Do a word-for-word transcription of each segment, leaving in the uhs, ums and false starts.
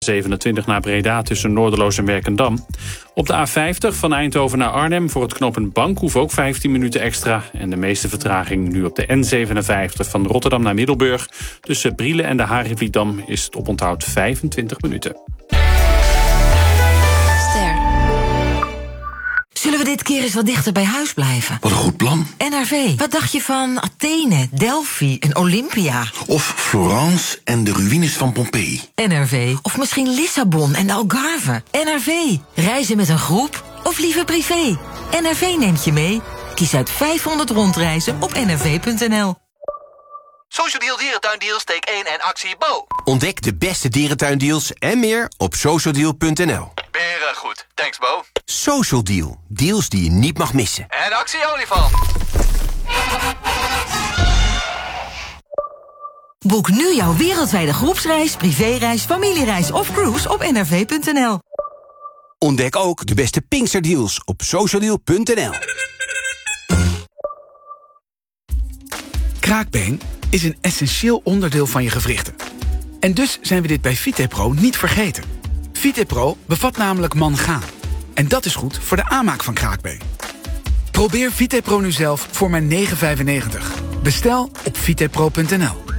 zevenentwintig naar Breda tussen Noorderloos en Werkendam. Op de A vijftig van Eindhoven naar Arnhem voor het knooppunt Bankhoef ook vijftien minuten extra. En de meeste vertraging nu op de N zevenenvijftig van Rotterdam naar Middelburg. Tussen Brielen en de Harivierdam is het oponthoud vijfentwintig minuten. Zullen we dit keer eens wat dichter bij huis blijven? Wat een goed plan. N R V. Wat dacht je van Athene, Delphi en Olympia? Of Florence en de ruïnes van Pompeii. N R V. Of misschien Lissabon en de Algarve. N R V. Reizen met een groep of liever privé? N R V neemt je mee. Kies uit vijfhonderd rondreizen op n r v punt n l. Social Deal Dierentuindeals, take één en actie Bo. Ontdek de beste dierentuindeals en meer op socialdeal punt n l. Beren goed, thanks Bo. Social Deal, deals die je niet mag missen. En actie olifant. Boek nu jouw wereldwijde groepsreis, privéreis, familiereis of cruise op n r v punt n l. Ontdek ook de beste Pinksterdeals op socialdeal punt n l. Kraakbeen is een essentieel onderdeel van je gewrichten. En dus zijn we dit bij Vitepro niet vergeten. Vitepro bevat namelijk mangaan. En dat is goed voor de aanmaak van kraakbeen. Probeer Vitepro nu zelf voor maar negen vijfennegentig. Bestel op vitepro punt n l.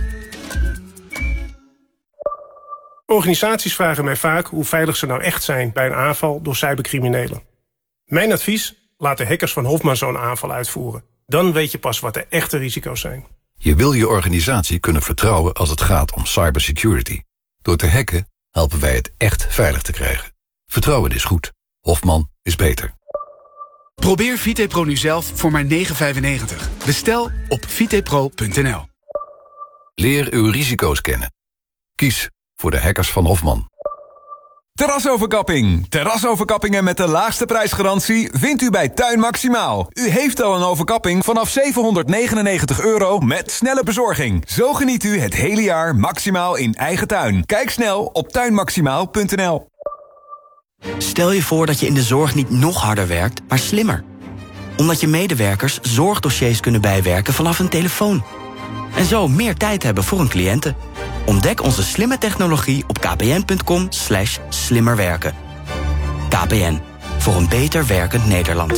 Organisaties vragen mij vaak hoe veilig ze nou echt zijn bij een aanval door cybercriminelen. Mijn advies? Laat de hackers van Hofman zo'n aanval uitvoeren. Dan weet je pas wat de echte risico's zijn. Je wil je organisatie kunnen vertrouwen als het gaat om cybersecurity. Door te hacken helpen wij het echt veilig te krijgen. Vertrouwen is goed. Hofman is beter. Probeer Vitepro nu zelf voor maar negen vijfennegentig. Bestel op vitepro punt n l. Leer uw risico's kennen. Kies voor de hackers van Hofman. Terrasoverkapping. Terrasoverkappingen met de laagste prijsgarantie vindt u bij Tuin Maximaal. U heeft al een overkapping vanaf zevenhonderdnegenennegentig euro met snelle bezorging. Zo geniet u het hele jaar maximaal in eigen tuin. Kijk snel op tuin maximaal punt n l. Stel je voor dat je in de zorg niet nog harder werkt, maar slimmer. Omdat je medewerkers zorgdossiers kunnen bijwerken vanaf een telefoon. En zo meer tijd hebben voor hun cliënten. Ontdek onze slimme technologie op kpn punt com slash slimmerwerken. K P N, voor een beter werkend Nederland.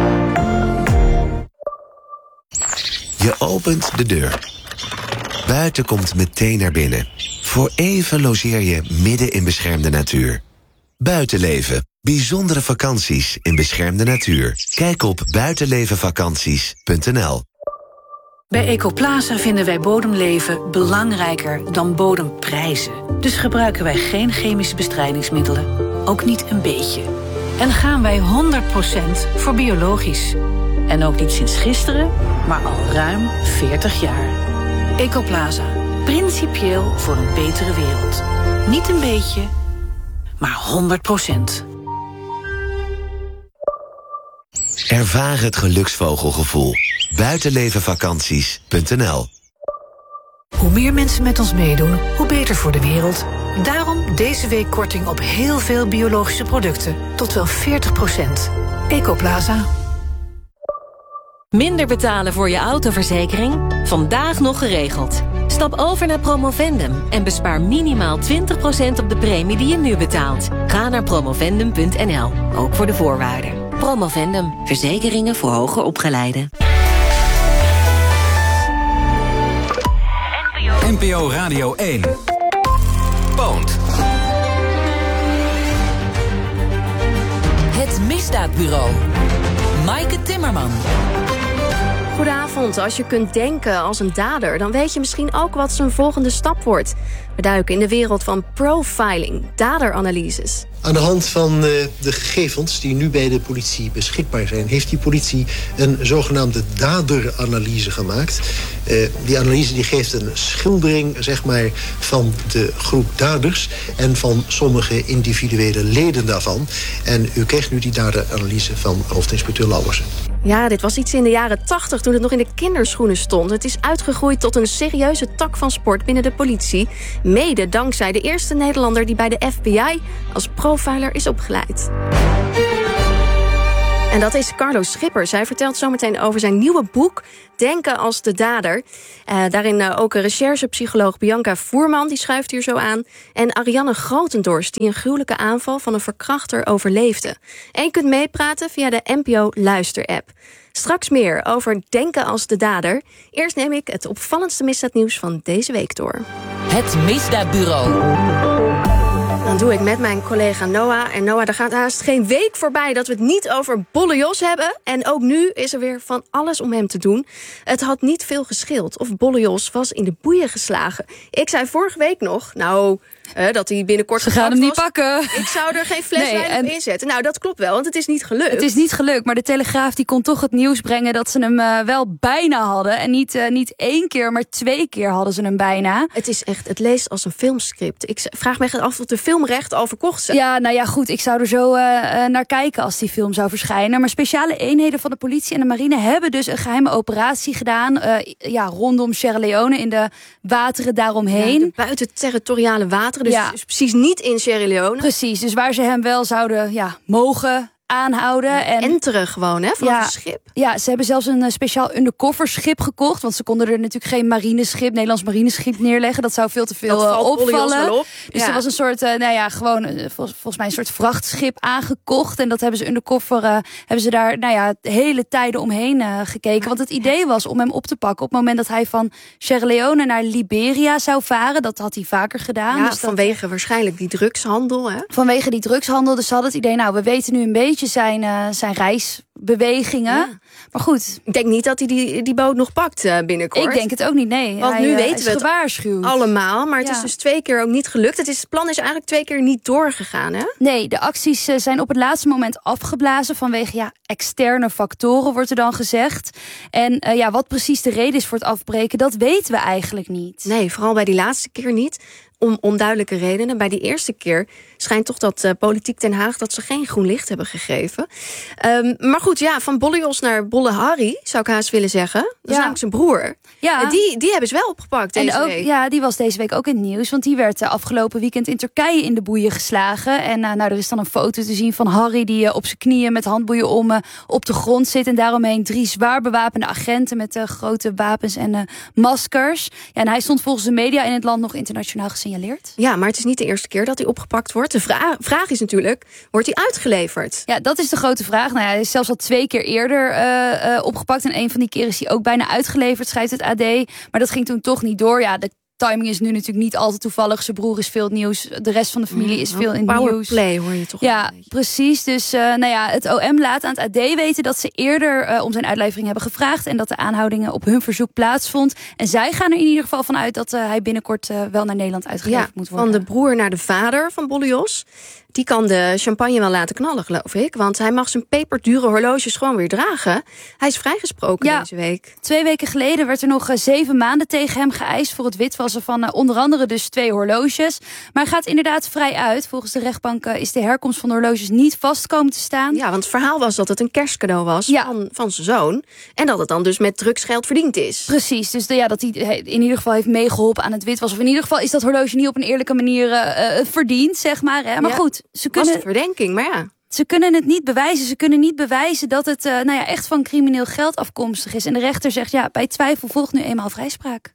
Je opent de deur. Buiten komt meteen naar binnen. Voor even logeer je midden in beschermde natuur. Buitenleven. Bijzondere vakanties in beschermde natuur. Kijk op buitenlevenvakanties punt n l. Bij Ecoplaza vinden wij bodemleven belangrijker dan bodemprijzen. Dus gebruiken wij geen chemische bestrijdingsmiddelen. Ook niet een beetje. En gaan wij honderd procent voor biologisch. En ook niet sinds gisteren, maar al ruim veertig jaar. Ecoplaza. Principieel voor een betere wereld. Niet een beetje, maar honderd procent. Ervaar het geluksvogelgevoel. buitenlevenvakanties punt n l. Hoe meer mensen met ons meedoen, hoe beter voor de wereld. Daarom deze week korting op heel veel biologische producten. Tot wel veertig procent. Ecoplaza. Minder betalen voor je autoverzekering? Vandaag nog geregeld. Stap over naar Promovendum en bespaar minimaal twintig procent op de premie die je nu betaalt. Ga naar promovendum punt n l, ook voor de voorwaarden. Promovendum, verzekeringen voor hoger opgeleiden. N P O Radio één. Poont. Het Misdaadbureau. Maaike Timmerman. Goedenavond. Als je kunt denken als een dader, dan weet je misschien ook wat zijn volgende stap wordt. We duiken in de wereld van profiling, daderanalyses. Aan de hand van uh, de gegevens die nu bij de politie beschikbaar zijn, heeft die politie een zogenaamde daderanalyse gemaakt. Uh, die analyse die geeft een schildering, zeg maar, van de groep daders en van sommige individuele leden daarvan. En u krijgt nu die daderanalyse van hoofdinspecteur Lauwersen. Ja, dit was iets in de jaren tachtig toen het nog in de kinderschoenen stond. Het is uitgegroeid tot een serieuze tak van sport binnen de politie. Mede dankzij de eerste Nederlander die bij de F B I als profiler is opgeleid. En dat is Carlo Schippers. Hij vertelt zometeen over zijn nieuwe boek Denken als de dader. Uh, daarin uh, ook recherchepsycholoog Bianca Voerman, die schuift hier zo aan. En Arianne Grotendorst, die een gruwelijke aanval van een verkrachter overleefde. En je kunt meepraten via de N P O Luister-app. Straks meer over Denken als de dader. Eerst neem ik het opvallendste misdaadnieuws van deze week door. Het Misdaadbureau. Dan doe ik met mijn collega Noah. En Noah, er gaat haast geen week voorbij dat we het niet over Bolle Jos hebben. En ook nu is er weer van alles om hem te doen. Het had niet veel gescheeld of Bolle Jos was in de boeien geslagen. Ik zei vorige week nog, nou, uh, dat hij binnenkort... Ze gaan hem niet pakken. Ik zou er geen fles nee, wijn en... op inzetten. Nou, dat klopt wel, want het is niet gelukt. Het is niet gelukt, maar de Telegraaf die kon toch het nieuws brengen dat ze hem uh, wel bijna hadden. En niet, uh, niet één keer, maar twee keer hadden ze hem bijna. Het is echt, het leest als een filmscript. Ik vraag me echt af of de filmrechten al verkocht zijn. Ja, nou ja, goed, ik zou er zo uh, naar kijken als die film zou verschijnen. Maar speciale eenheden van de politie en de marine hebben dus een geheime operatie gedaan. Uh, ja, rondom Sierra Leone in de wateren daaromheen. Ja, buiten territoriale wateren, dus, ja. dus precies niet in Sierra Leone. Precies, dus waar ze hem wel zouden ja, mogen aanhouden. Ja, en enteren gewoon, hè, van ja, het schip. Ja, ze hebben zelfs een uh, speciaal undercover schip gekocht. Want ze konden er natuurlijk geen marineschip, Nederlands marineschip neerleggen. Dat zou veel te veel uh, opvallen. Op. Dus ja. er was een soort, uh, nou ja, gewoon uh, vol, volgens mij een soort vrachtschip aangekocht. En dat hebben ze undercover, uh, hebben ze daar, nou ja, de hele tijden omheen uh, gekeken. Want het idee was om hem op te pakken op het moment dat hij van Sierra Leone naar Liberia zou varen. Dat had hij vaker gedaan. Ja, dus vanwege dat, waarschijnlijk die drugshandel, hè? Vanwege die drugshandel. Dus ze hadden het idee, nou, we weten nu een beetje zijn, uh, zijn reisbewegingen. Ja. Maar goed. Ik denk niet dat hij die, die boot nog pakt uh, binnenkort. Ik denk het ook niet, nee. Want hij, nu uh, weten we het gewaarschuwd. allemaal. Maar het ja. is dus twee keer ook niet gelukt. Het, is, het plan is eigenlijk twee keer niet doorgegaan, hè? Nee, de acties uh, zijn op het laatste moment afgeblazen vanwege ja, externe factoren, wordt er dan gezegd. En uh, ja, wat precies de reden is voor het afbreken, dat weten we eigenlijk niet. Nee, vooral bij die laatste keer niet. Om onduidelijke redenen. Bij die eerste keer schijnt toch dat uh, politiek Den Haag dat ze geen groen licht hebben gegeven. Um, maar goed, ja, van Bolle Jos naar Bolle Harry, zou ik haast willen zeggen. Dat is ja. namelijk zijn broer. Ja. Uh, die, die hebben ze wel opgepakt deze en ook, week. Ja, die was deze week ook in het nieuws. Want die werd uh, afgelopen weekend in Turkije in de boeien geslagen. En uh, nou, er is dan een foto te zien van Harry die uh, op zijn knieën met handboeien om uh, op de grond zit. En daaromheen drie zwaar bewapende agenten met uh, grote wapens en uh, maskers. Ja, en hij stond volgens de media in het land nog internationaal gezien. Ja, maar het is niet de eerste keer dat hij opgepakt wordt. De vra- vraag is natuurlijk, wordt hij uitgeleverd? Ja, dat is de grote vraag. Nou ja, hij is zelfs al twee keer eerder uh, uh, opgepakt. En een van die keren is hij ook bijna uitgeleverd, schrijft het A D. Maar dat ging toen toch niet door. Ja, de timing is nu natuurlijk niet altijd toevallig. Zijn broer is veel het nieuws. De rest van de familie is veel in het nieuws. Powerplay hoor je toch? Ja, precies. Dus uh, nou ja, het O M laat aan het A D weten dat ze eerder uh, om zijn uitlevering hebben gevraagd. En dat de aanhoudingen op hun verzoek plaatsvond. En zij gaan er in ieder geval van uit dat uh, hij binnenkort uh, wel naar Nederland uitgeleverd ja, moet worden. Van de broer naar de vader van Bolle Jos. Die kan de champagne wel laten knallen, geloof ik. Want hij mag zijn peperdure horloges gewoon weer dragen. Hij is vrijgesproken ja, deze week. Twee weken geleden werd er nog uh, zeven maanden tegen hem geëist voor het witwassen van uh, onder andere dus twee horloges. Maar hij gaat inderdaad vrij uit. Volgens de rechtbank uh, is de herkomst van de horloges niet vast komen te staan. Ja, want het verhaal was dat het een kerstcadeau was ja. van, van zijn zoon. En dat het dan dus met drugsgeld verdiend is. Precies, dus de, ja, dat hij in ieder geval heeft meegeholpen aan het witwassen. Of in ieder geval is dat horloge niet op een eerlijke manier uh, uh, verdiend, zeg maar. Hè? Maar ja. goed. Ze kunnen, was de verdenking, maar ja. Ze kunnen het niet bewijzen. Ze kunnen niet bewijzen dat het uh, nou ja, echt van crimineel geld afkomstig is. En de rechter zegt, ja, bij twijfel volgt nu eenmaal vrijspraak.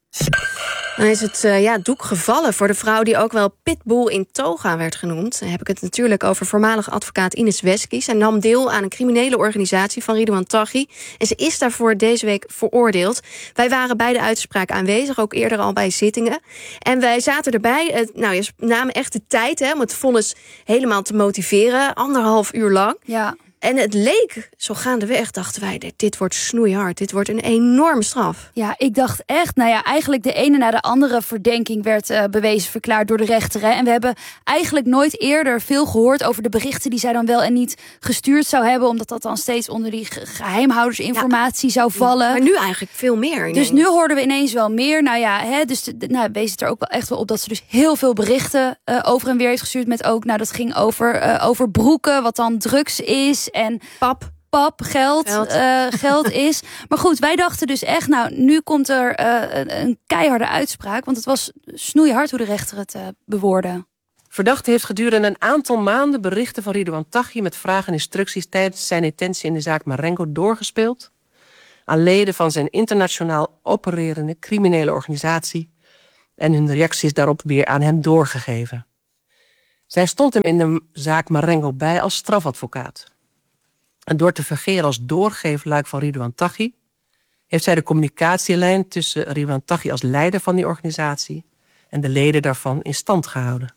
Dan is het uh, ja, doek gevallen voor de vrouw die ook wel Pitbull in toga werd genoemd. Dan heb ik het natuurlijk over voormalige advocaat Ines Wesky. Zij nam deel aan een criminele organisatie van Ridouan Taghi. En ze is daarvoor deze week veroordeeld. Wij waren bij de uitspraak aanwezig, ook eerder al bij zittingen. En wij zaten erbij, uh, nou, je namen echt de tijd hè, om het vonnis helemaal te motiveren. Anderhalf uur lang. Ja. En het leek, zo gaandeweg, dachten wij, dit, dit wordt snoeihard. Dit wordt een enorme straf. Ja, ik dacht echt, nou ja, eigenlijk de ene na de andere verdenking werd uh, bewezen verklaard door de rechter. Hè? En we hebben eigenlijk nooit eerder veel gehoord over de berichten die zij dan wel en niet gestuurd zou hebben. Omdat dat dan steeds onder die ge- geheimhoudersinformatie ja. zou vallen. Maar nu eigenlijk veel meer. Ineens. Dus nu hoorden we ineens wel meer. Nou ja, hè, dus de, nou, wees het er ook wel echt wel op dat ze dus heel veel berichten uh, over en weer heeft gestuurd. Met ook, nou dat ging over, uh, over broeken, wat dan drugs is. En pap. Pap, geld, geld. Uh, geld is. Maar goed, wij dachten dus echt, nou, nu komt er uh, een, een keiharde uitspraak. Want het was snoeihard hoe de rechter het uh, bewoordde. Verdachte heeft gedurende een aantal maanden berichten van Ridouan Taghi met vragen en instructies tijdens zijn detentie in de zaak Marengo doorgespeeld aan leden van zijn internationaal opererende criminele organisatie en hun reacties daarop weer aan hem doorgegeven. Zij stond hem in de zaak Marengo bij als strafadvocaat. En door te fungeren als doorgeefluik van Ridouan Taghi heeft zij de communicatielijn tussen Ridouan Taghi als leider van die organisatie en de leden daarvan in stand gehouden.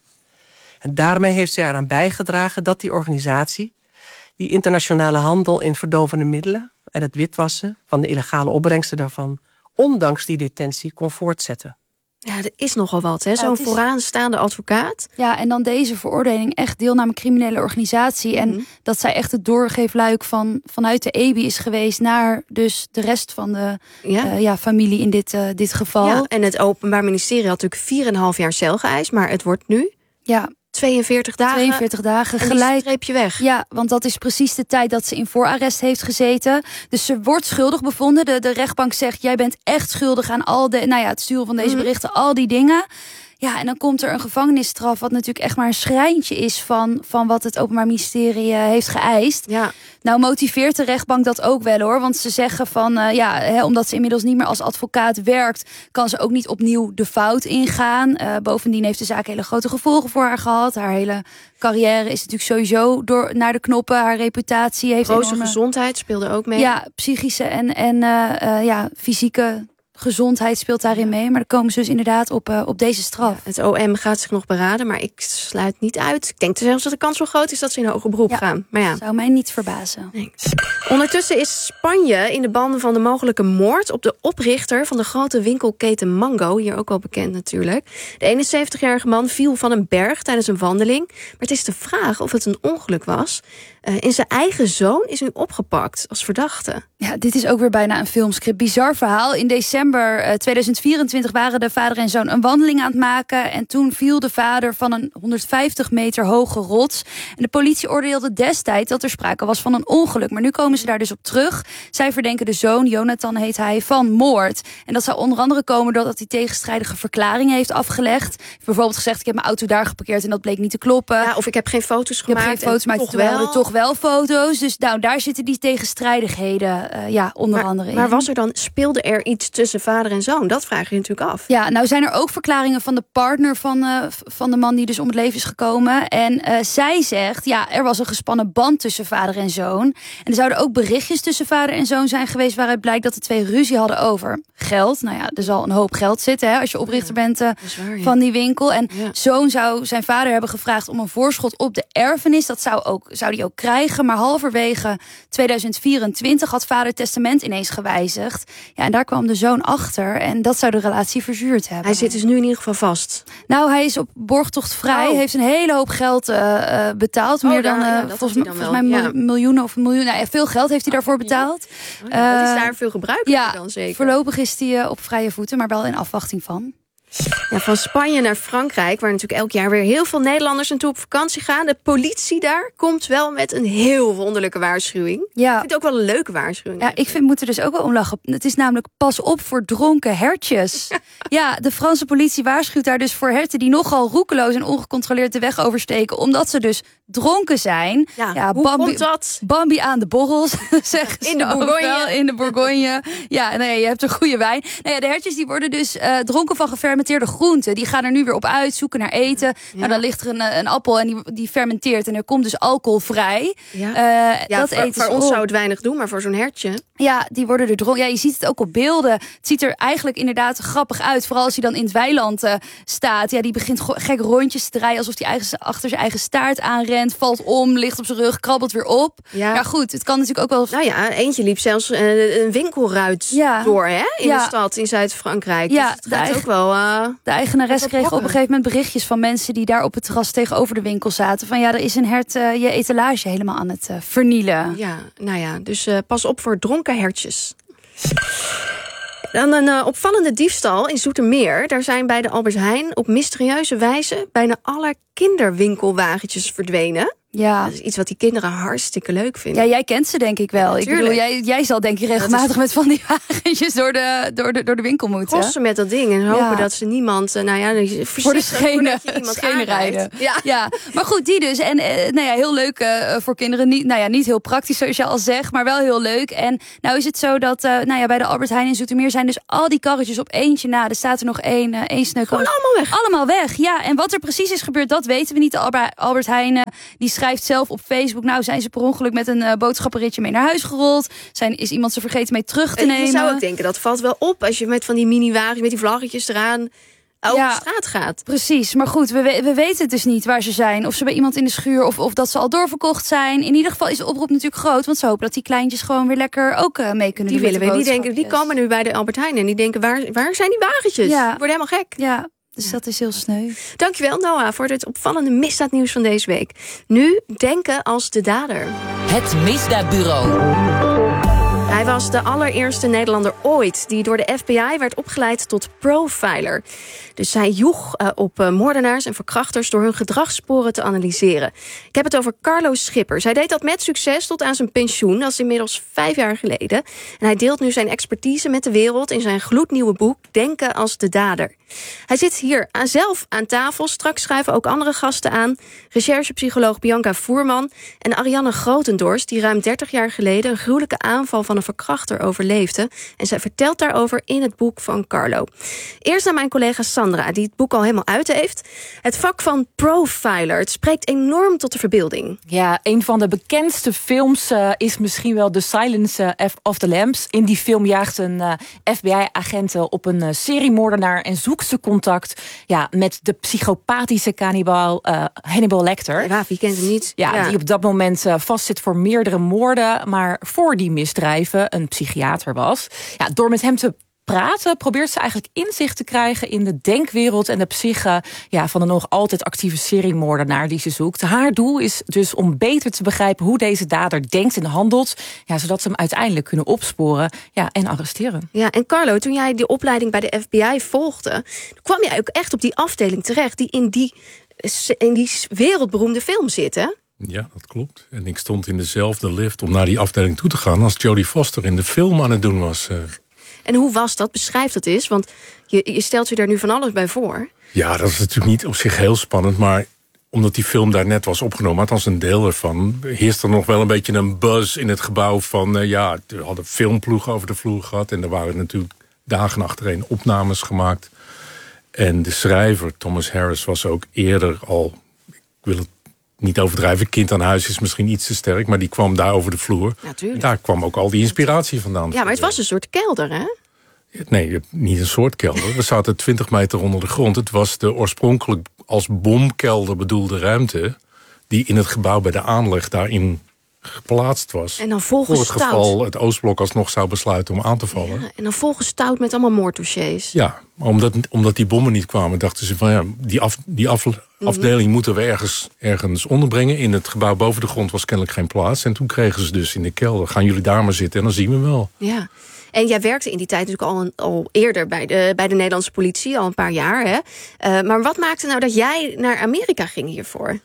En daarmee heeft zij eraan bijgedragen dat die organisatie die internationale handel in verdovende middelen en het witwassen van de illegale opbrengsten daarvan, ondanks die detentie, kon voortzetten. Ja, er is nogal wat, hè? Zo'n ja, is... vooraanstaande advocaat. Ja, en dan deze veroordeling echt deelname criminele organisatie. En mm-hmm. dat zij echt het doorgeefluik van, vanuit de E B I is geweest naar dus de rest van de ja. Uh, ja, familie in dit, uh, dit geval. Ja, en het Openbaar Ministerie had natuurlijk vier en een half jaar cel geëist, maar het wordt nu... Ja. tweeënveertig dagen. tweeënveertig dagen, gelijk. Streep je weg. Ja, want dat is precies de tijd dat ze in voorarrest heeft gezeten. Dus ze wordt schuldig bevonden. De, de rechtbank zegt, jij bent echt schuldig aan al de, nou ja, het sturen van deze mm-hmm. berichten, al die dingen. Ja, en dan komt er een gevangenisstraf, wat natuurlijk echt maar een schrijntje is van, van wat het Openbaar Ministerie uh, heeft geëist. Ja. Nou motiveert de rechtbank dat ook wel hoor. Want ze zeggen van, uh, ja, hè, omdat ze inmiddels niet meer als advocaat werkt, kan ze ook niet opnieuw de fout ingaan. Uh, bovendien heeft de zaak hele grote gevolgen voor haar gehad. Haar hele carrière is natuurlijk sowieso door naar de knoppen. Haar reputatie heeft Grote enorme... gezondheid speelde ook mee. Ja, psychische en, en uh, uh, ja, fysieke gezondheid speelt daarin mee. Maar dan komen ze dus inderdaad op, uh, op deze straf. Ja, het O M gaat zich nog beraden, maar ik sluit niet uit. Ik denk zelfs dat de kans wel groot is dat ze in hoger beroep ja, gaan. Maar ja, zou mij niet verbazen. Nee. Ondertussen is Spanje in de banden van de mogelijke moord op de oprichter van de grote winkelketen Mango. Hier ook wel bekend natuurlijk. De eenenzeventigjarige man viel van een berg tijdens een wandeling. Maar het is de vraag of het een ongeluk was. Uh, en zijn eigen zoon is nu opgepakt als verdachte. Ja, dit is ook weer bijna een filmscript. Bizar verhaal. In december uh, tweeduizend vierentwintig waren de vader en zoon een wandeling aan het maken. En toen viel de vader van een honderdvijftig meter hoge rots. En de politie oordeelde destijds dat er sprake was van een ongeluk. Maar nu komen ze daar dus op terug. Zij verdenken de zoon, Jonathan heet hij, van moord. En dat zou onder andere komen doordat hij tegenstrijdige verklaringen heeft afgelegd. Hij heeft bijvoorbeeld gezegd, ik heb mijn auto daar geparkeerd en dat bleek niet te kloppen. Ja, of ik heb geen foto's gemaakt. Ik heb geen foto's gemaakt, toch terwijl wel. er toch wel foto's. Dus nou, daar zitten die tegenstrijdigheden uh, ja, onder maar, andere in. Maar was er dan, speelde er iets tussen vader en zoon? Dat vraag je natuurlijk af. Ja, nou zijn er ook verklaringen van de partner van, uh, van de man die dus om het leven is gekomen. En uh, zij zegt, ja, er was een gespannen band tussen vader en zoon. En er zouden ook berichtjes tussen vader en zoon zijn geweest waaruit blijkt dat de twee ruzie hadden over geld. Nou ja, er zal een hoop geld zitten hè, als je oprichter ja, bent uh, waar, ja. van die winkel. En ja. zoon zou zijn vader hebben gevraagd om een voorschot op de erfenis. Dat zou, ook, zou die ook krijgen. Maar halverwege tweeduizend vierentwintig had vader het testament ineens gewijzigd. Ja, en daar kwam de zoon achter. En dat zou de relatie verzuurd hebben. Hij zit dus nu in ieder geval vast. Nou, hij is op borgtocht vrij. Oh. Heeft een hele hoop geld uh, betaald. Oh, Meer daar, dan, uh, ja, volgens, dan volgens mij ja. miljoenen of een miljoen. Nou ja, veel geld heeft hij daarvoor betaald. Oh, ja, dat is daar veel gebruikelijker ja, dan zeker. Voorlopig is hij uh, op vrije voeten, maar wel in afwachting van. Ja, van Spanje naar Frankrijk, waar natuurlijk elk jaar weer heel veel Nederlanders naartoe op vakantie gaan. De politie daar komt wel met een heel wonderlijke waarschuwing. Ja. Ik vind het ook wel een leuke waarschuwing. Ja, ik vind, moet er dus ook wel om lachen. Het is namelijk pas op voor dronken hertjes. Ja, de Franse politie waarschuwt daar dus voor herten die nogal roekeloos en ongecontroleerd de weg oversteken, omdat ze dus dronken zijn. Ja, ja hoe Bambi, komt dat? Bambi aan de borrels, zeggen ze in de Bourgogne. Wel, in de Bourgogne. Ja, nee, je hebt een goede wijn. Nou ja, de hertjes die worden dus uh, dronken van gefermenteerde groenten. Die gaan er nu weer op uit, zoeken naar eten. Ja. Nou, dan ligt er een, een appel en die, die fermenteert en er komt dus alcohol vrij. Ja, uh, ja dat voor, eten voor ons zou het weinig doen, maar voor zo'n hertje. Ja, die worden er dronken. Ja, je ziet het ook op beelden. Het ziet er eigenlijk inderdaad grappig uit. Vooral als hij dan in het weiland uh, staat. Ja, die begint gek rondjes te draaien, alsof hij eigen, achter zijn eigen staart aanrent, valt om, ligt op zijn rug, krabbelt weer op. Ja, ja goed, het kan natuurlijk ook wel. Nou ja, eentje liep zelfs uh, een winkelruit ja. door, hè? In ja. de stad in Zuid-Frankrijk. Ja, dus het gaat eigen, ook wel. Uh, de eigenares kreeg op een gegeven moment berichtjes van mensen die daar op het terras tegenover de winkel zaten. Van ja, er is een hert uh, je etalage helemaal aan het uh, vernielen. Ja, nou ja, dus uh, pas op voor dronken hertjes. Dan een uh, opvallende diefstal in Zoetermeer. Daar zijn bij de Albert Heijn op mysterieuze wijze bijna alle kinderwinkelwagentjes verdwenen. Ja. Dat is iets wat die kinderen hartstikke leuk vinden. Ja, jij kent ze denk ik wel. Ja, ik bedoel, jij, jij zal denk ik regelmatig is... met van die wagentjes door de, door de, door de winkel moeten. Kosten met dat ding en hopen ja. dat ze niemand, nou ja, voor de schenen, schenen rijden. Ja. ja, maar goed, die dus. En uh, nou ja, heel leuk uh, voor kinderen. Niet, nou ja, niet heel praktisch zoals je al zegt, maar wel heel leuk. En nou is het zo dat uh, nou ja, bij de Albert Heijn in Zoetermeer zijn dus al die karretjes op eentje na. Er staat er nog één, uh, één sneu. Gewoon allemaal weg. Allemaal weg, ja. En wat er precies is gebeurd, dat weten we niet. De Albert, Albert Heijn uh, die schrijft zelf op Facebook, nou zijn ze per ongeluk met een uh, boodschappenritje mee naar huis gerold. Zijn, is iemand ze vergeten mee terug te nemen? Je zou ook denken, dat valt wel op als je met van die mini-wagens, met die vlaggetjes eraan over ja, de straat gaat. Precies, maar goed, we, we weten het dus niet waar ze zijn. Of ze bij iemand in de schuur, of, of dat ze al doorverkocht zijn. In ieder geval is de oproep natuurlijk groot, want ze hopen dat die kleintjes gewoon weer lekker ook uh, mee kunnen die doen. Willen we, die, denken, die komen nu bij de Albert Heijn en die denken, waar, waar zijn die wagentjes? Ja. Die worden helemaal gek. Ja. Dus dat is heel sneu. Dankjewel, Noah, voor het opvallende misdaadnieuws van deze week. Nu denken als de dader. Het Misdaadbureau. Hij was de allereerste Nederlander ooit die door de F B I werd opgeleid tot profiler. Dus hij joeg uh, op uh, moordenaars en verkrachters door hun gedragssporen te analyseren. Ik heb het over Carlo Schippers. Hij deed dat met succes tot aan zijn pensioen. Dat is inmiddels vijf jaar geleden. En hij deelt nu zijn expertise met de wereld in zijn gloednieuwe boek Denken als de dader. Hij zit hier aan zelf aan tafel. Straks schuiven ook andere gasten aan. Recherchepsycholoog Bianca Voerman en Arianne Grotendorst, die ruim dertig jaar geleden een gruwelijke aanval van een verkrachter overleefde. En zij vertelt daarover in het boek van Carlo. Eerst naar mijn collega Sandra, die het boek al helemaal uit heeft. Het vak van profiler, het spreekt enorm tot de verbeelding. Ja, een van de bekendste films uh, is misschien wel The Silence uh, of the Lambs. In die film jaagt een uh, F B I-agent op een uh, seriemoordenaar en zoekt ze contact ja, met de psychopathische kannibaal uh, Hannibal Lecter. Ja, wie kent hem niet? Ja, ja. Die op dat moment uh, vastzit voor meerdere moorden, maar voor die misdrijven een psychiater was. Ja, door met hem te praten probeert ze eigenlijk inzicht te krijgen in de denkwereld en de psyche ja, van de nog altijd actieve seriemoordenaar die ze zoekt. Haar doel is dus om beter te begrijpen hoe deze dader denkt en handelt, ja, zodat ze hem uiteindelijk kunnen opsporen ja, en arresteren. Ja, en Carlo, toen jij die opleiding bij de F B I volgde, kwam jij ook echt op die afdeling terecht die in die, in die wereldberoemde film zit, hè? Ja, dat klopt. En ik stond in dezelfde lift om naar die afdeling toe te gaan als Jodie Foster in de film aan het doen was. En hoe was dat? Beschrijf dat eens, want je, je stelt je daar nu van alles bij voor. Ja, dat is natuurlijk niet op zich heel spannend, maar omdat die film daar net was opgenomen, althans een deel ervan, heerst er nog wel een beetje een buzz in het gebouw van, uh, ja, we hadden filmploegen over de vloer gehad en er waren natuurlijk dagen achtereen opnames gemaakt. En de schrijver, Thomas Harris, was ook eerder al, ik wil het niet overdrijven, kind aan huis is misschien iets te sterk, maar die kwam daar over de vloer. Natuurlijk. Daar kwam ook al die inspiratie vandaan. Ja, maar het was een soort kelder, hè? Nee, niet een soort kelder. We zaten twintig meter onder de grond. Het was de oorspronkelijk als bomkelder bedoelde ruimte die in het gebouw bij de aanleg daarin geplaatst was. En dan volgens voor het geval het Oostblok alsnog zou besluiten om aan te vallen. Ja, en dan volgestouwd met allemaal moorddossiers. Ja, maar omdat, omdat die bommen niet kwamen, dachten ze van ja, die, af, die af, afdeling mm-hmm. moeten we ergens, ergens onderbrengen. In het gebouw boven de grond was kennelijk geen plaats. En toen kregen ze dus in de kelder, gaan jullie daar maar zitten en dan zien we wel. Ja. En jij werkte in die tijd natuurlijk al, een, al eerder bij de, bij de Nederlandse politie, al een paar jaar. Hè? Uh, maar wat maakte nou dat jij naar Amerika ging hiervoor?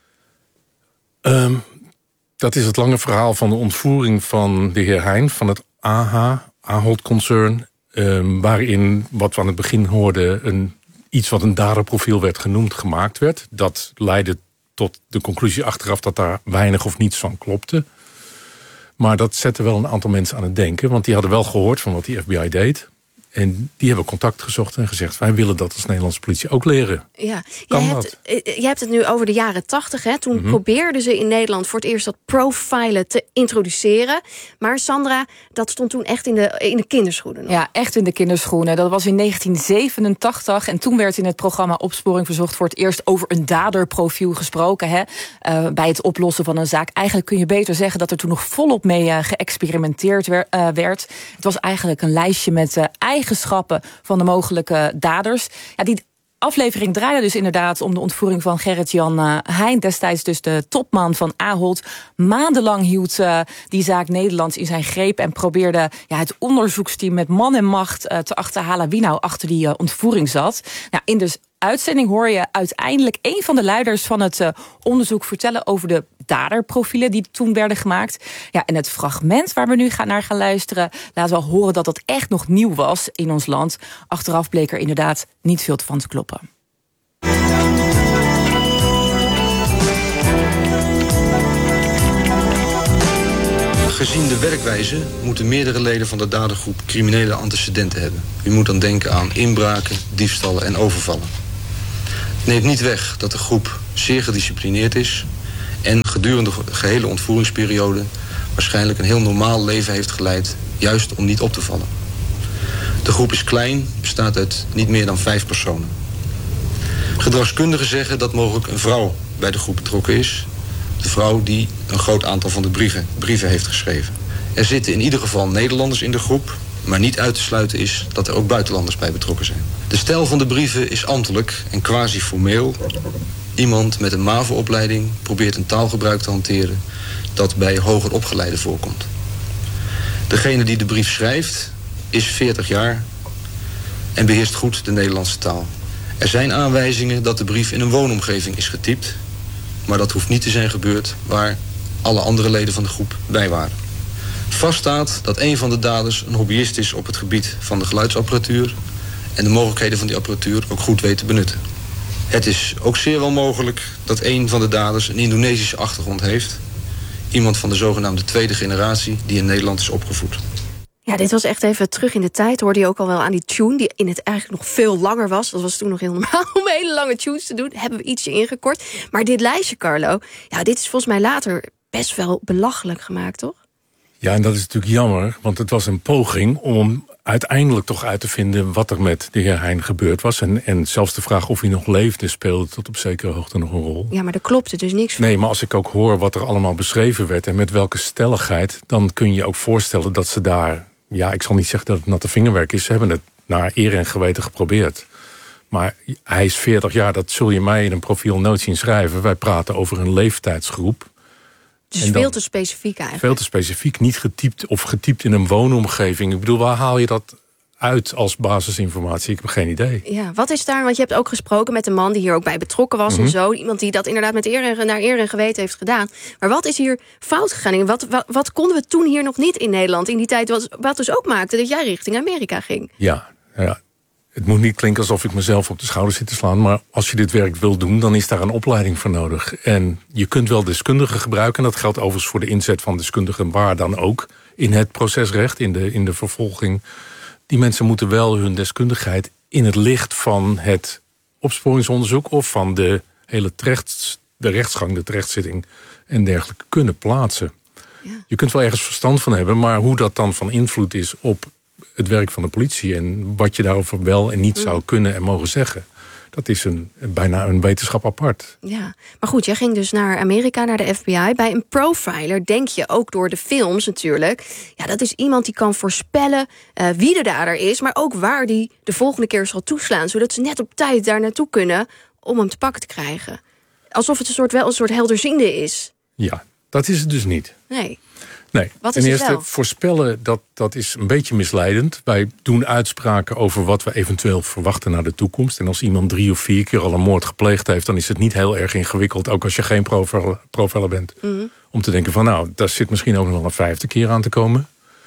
Um, dat is het lange verhaal van de ontvoering van de heer Heijn van het A H, Ahold-concern. Um, waarin, wat we aan het begin hoorden, een, iets wat een daderprofiel werd genoemd, gemaakt werd. Dat leidde tot de conclusie achteraf dat daar weinig of niets van klopte. Maar dat zette wel een aantal mensen aan het denken. Want die hadden wel gehoord van wat die F B I deed. En die hebben contact gezocht en gezegd, wij willen dat als Nederlandse politie ook leren. Ja, jij hebt, jij hebt het nu over de jaren tachtig. Hè? Toen mm-hmm. probeerden ze in Nederland voor het eerst dat profilen te introduceren. Maar Sandra, dat stond toen echt in de, in de kinderschoenen. Nog. Ja, echt in de kinderschoenen. Dat was in negentien zevenentachtig. En toen werd in het programma Opsporing Verzocht voor het eerst over een daderprofiel gesproken. Hè? Uh, bij het oplossen van een zaak. Eigenlijk kun je beter zeggen dat er toen nog volop mee uh, geëxperimenteerd wer, uh, werd. Het was eigenlijk een lijstje met uh, eigenschappen van de mogelijke daders. Ja, die aflevering draaide dus inderdaad om de ontvoering van Gerrit-Jan uh, Heijn, destijds dus de topman van Ahold. Maandenlang hield uh, die zaak Nederlands in zijn greep en probeerde ja, het onderzoeksteam met man en macht uh, te achterhalen wie nou achter die uh, ontvoering zat. Nou, in dus uitzending hoor je uiteindelijk een van de leiders van het uh, onderzoek vertellen over de daderprofielen die toen werden gemaakt. Ja, en het fragment waar we nu gaan naar gaan luisteren laat wel horen dat dat echt nog nieuw was in ons land. Achteraf bleek er inderdaad niet veel van te kloppen. Gezien de werkwijze moeten meerdere leden van de dadergroep criminele antecedenten hebben. U moet dan denken aan inbraken, diefstallen en overvallen. Het neemt niet weg dat de groep zeer gedisciplineerd is en gedurende de gehele ontvoeringsperiode waarschijnlijk een heel normaal leven heeft geleid, juist om niet op te vallen. De groep is klein, bestaat uit niet meer dan vijf personen. Gedragskundigen zeggen dat mogelijk een vrouw bij de groep betrokken is. De vrouw die een groot aantal van de brieven, brieven heeft geschreven. Er zitten in ieder geval Nederlanders in de groep, maar niet uit te sluiten is dat er ook buitenlanders bij betrokken zijn. De stijl van de brieven is ambtelijk en quasi-formeel. Iemand met een MAVO-opleiding probeert een taalgebruik te hanteren dat bij hoger opgeleiden voorkomt. Degene die de brief schrijft is veertig jaar en beheerst goed de Nederlandse taal. Er zijn aanwijzingen dat de brief in een woonomgeving is getypt, maar dat hoeft niet te zijn gebeurd waar alle andere leden van de groep bij waren. Vaststaat dat een van de daders een hobbyist is op het gebied van de geluidsapparatuur en de mogelijkheden van die apparatuur ook goed weet te benutten. Het is ook zeer wel mogelijk dat een van de daders een Indonesische achtergrond heeft. Iemand van de zogenaamde tweede generatie die in Nederland is opgevoed. Ja, dit was echt even terug in de tijd. Hoorde je ook al wel aan die tune, die in het eigenlijk nog veel langer was. Dat was toen nog heel normaal om hele lange tunes te doen. Hebben we ietsje ingekort. Maar dit lijstje, Carlo, ja, dit is volgens mij later best wel belachelijk gemaakt, toch? Ja, en dat is natuurlijk jammer, want het was een poging om uiteindelijk toch uit te vinden wat er met de heer Heijn gebeurd was. En, en zelfs de vraag of hij nog leefde speelde tot op zekere hoogte nog een rol. Ja, maar er klopte dus niks van. Nee, maar als ik ook hoor wat er allemaal beschreven werd en met welke stelligheid, dan kun je je ook voorstellen dat ze daar, ja, ik zal niet zeggen dat het natte vingerwerk is, ze hebben het naar eer en geweten geprobeerd. Maar hij is veertig jaar, dat zul je mij in een profiel nooit zien schrijven. Wij praten over een leeftijdsgroep. Dus veel te specifiek eigenlijk. Veel te specifiek, niet getypt of getypt in een woonomgeving. Ik bedoel, waar haal je dat uit als basisinformatie? Ik heb geen idee. Ja, wat is daar, want je hebt ook gesproken met een man die hier ook bij betrokken was mm-hmm. en zo. Iemand die dat inderdaad met eer en, naar eer en geweten heeft gedaan. Maar wat is hier fout gegaan? Wat, wat, wat konden we toen hier nog niet in Nederland in die tijd? Wat, wat dus ook maakte dat jij richting Amerika ging. Ja, ja. Het moet niet klinken alsof ik mezelf op de schouder zit te slaan, maar als je dit werk wil doen, dan is daar een opleiding voor nodig. En je kunt wel deskundigen gebruiken, en dat geldt overigens voor de inzet van deskundigen waar dan ook, in het procesrecht, in de, in de vervolging. Die mensen moeten wel hun deskundigheid in het licht van het opsporingsonderzoek of van de hele terecht, de rechtsgang, de terechtzitting en dergelijke kunnen plaatsen. Ja. Je kunt wel ergens verstand van hebben, maar hoe dat dan van invloed is op het werk van de politie en wat je daarover wel en niet zou kunnen en mogen zeggen, dat is een, bijna een wetenschap apart. Ja, maar goed, jij ging dus naar Amerika, naar de F B I. Bij een profiler denk je ook door de films natuurlijk, ja, dat is iemand die kan voorspellen uh, wie de dader is, maar ook waar die de volgende keer zal toeslaan, zodat ze net op tijd daar naartoe kunnen om hem te pakken te krijgen. Alsof het een soort, wel een soort helderziende is. Ja, dat is het dus niet. Nee. Nee, wat ten is eerste, het wel? voorspellen, dat, dat is een beetje misleidend. Wij doen uitspraken over wat we eventueel verwachten naar de toekomst. En als iemand drie of vier keer al een moord gepleegd heeft, dan is het niet heel erg ingewikkeld, ook als je geen profiler, profiler bent, mm-hmm. om te denken van nou, daar zit misschien ook nog wel een vijfde keer aan te komen.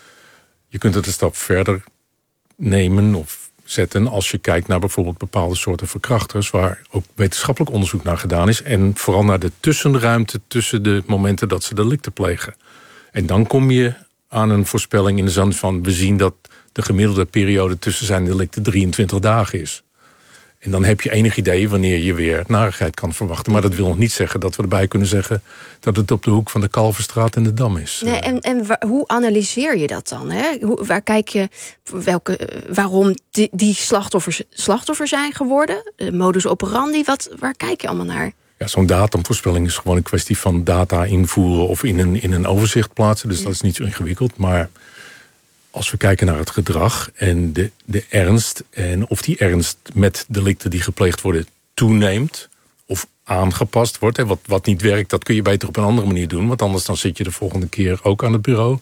Je kunt het een stap verder nemen of zetten als je kijkt naar bijvoorbeeld bepaalde soorten verkrachters, waar ook wetenschappelijk onderzoek naar gedaan is. En vooral naar de tussenruimte tussen de momenten dat ze delicten plegen. En dan kom je aan een voorspelling in de zin van, we zien dat de gemiddelde periode tussen zijn delicten drieëntwintig dagen is. En dan heb je enig idee wanneer je weer narigheid kan verwachten. Maar dat wil nog niet zeggen dat we erbij kunnen zeggen dat het op de hoek van de Kalverstraat en de Dam is. Nee, en en wa- hoe analyseer je dat dan? Hè? Hoe, waar kijk je welke, waarom die, die slachtoffers slachtoffer zijn geworden? De modus operandi, wat, waar kijk je allemaal naar? Ja, zo'n datumvoorspelling is gewoon een kwestie van data invoeren of in een, in een overzicht plaatsen. Dus ja. Dat is niet zo ingewikkeld. Maar als we kijken naar het gedrag en de, de ernst, en of die ernst met delicten die gepleegd worden toeneemt of aangepast wordt. Hè, wat, wat niet werkt, dat kun je beter op een andere manier doen. Want anders dan zit je de volgende keer ook aan het bureau.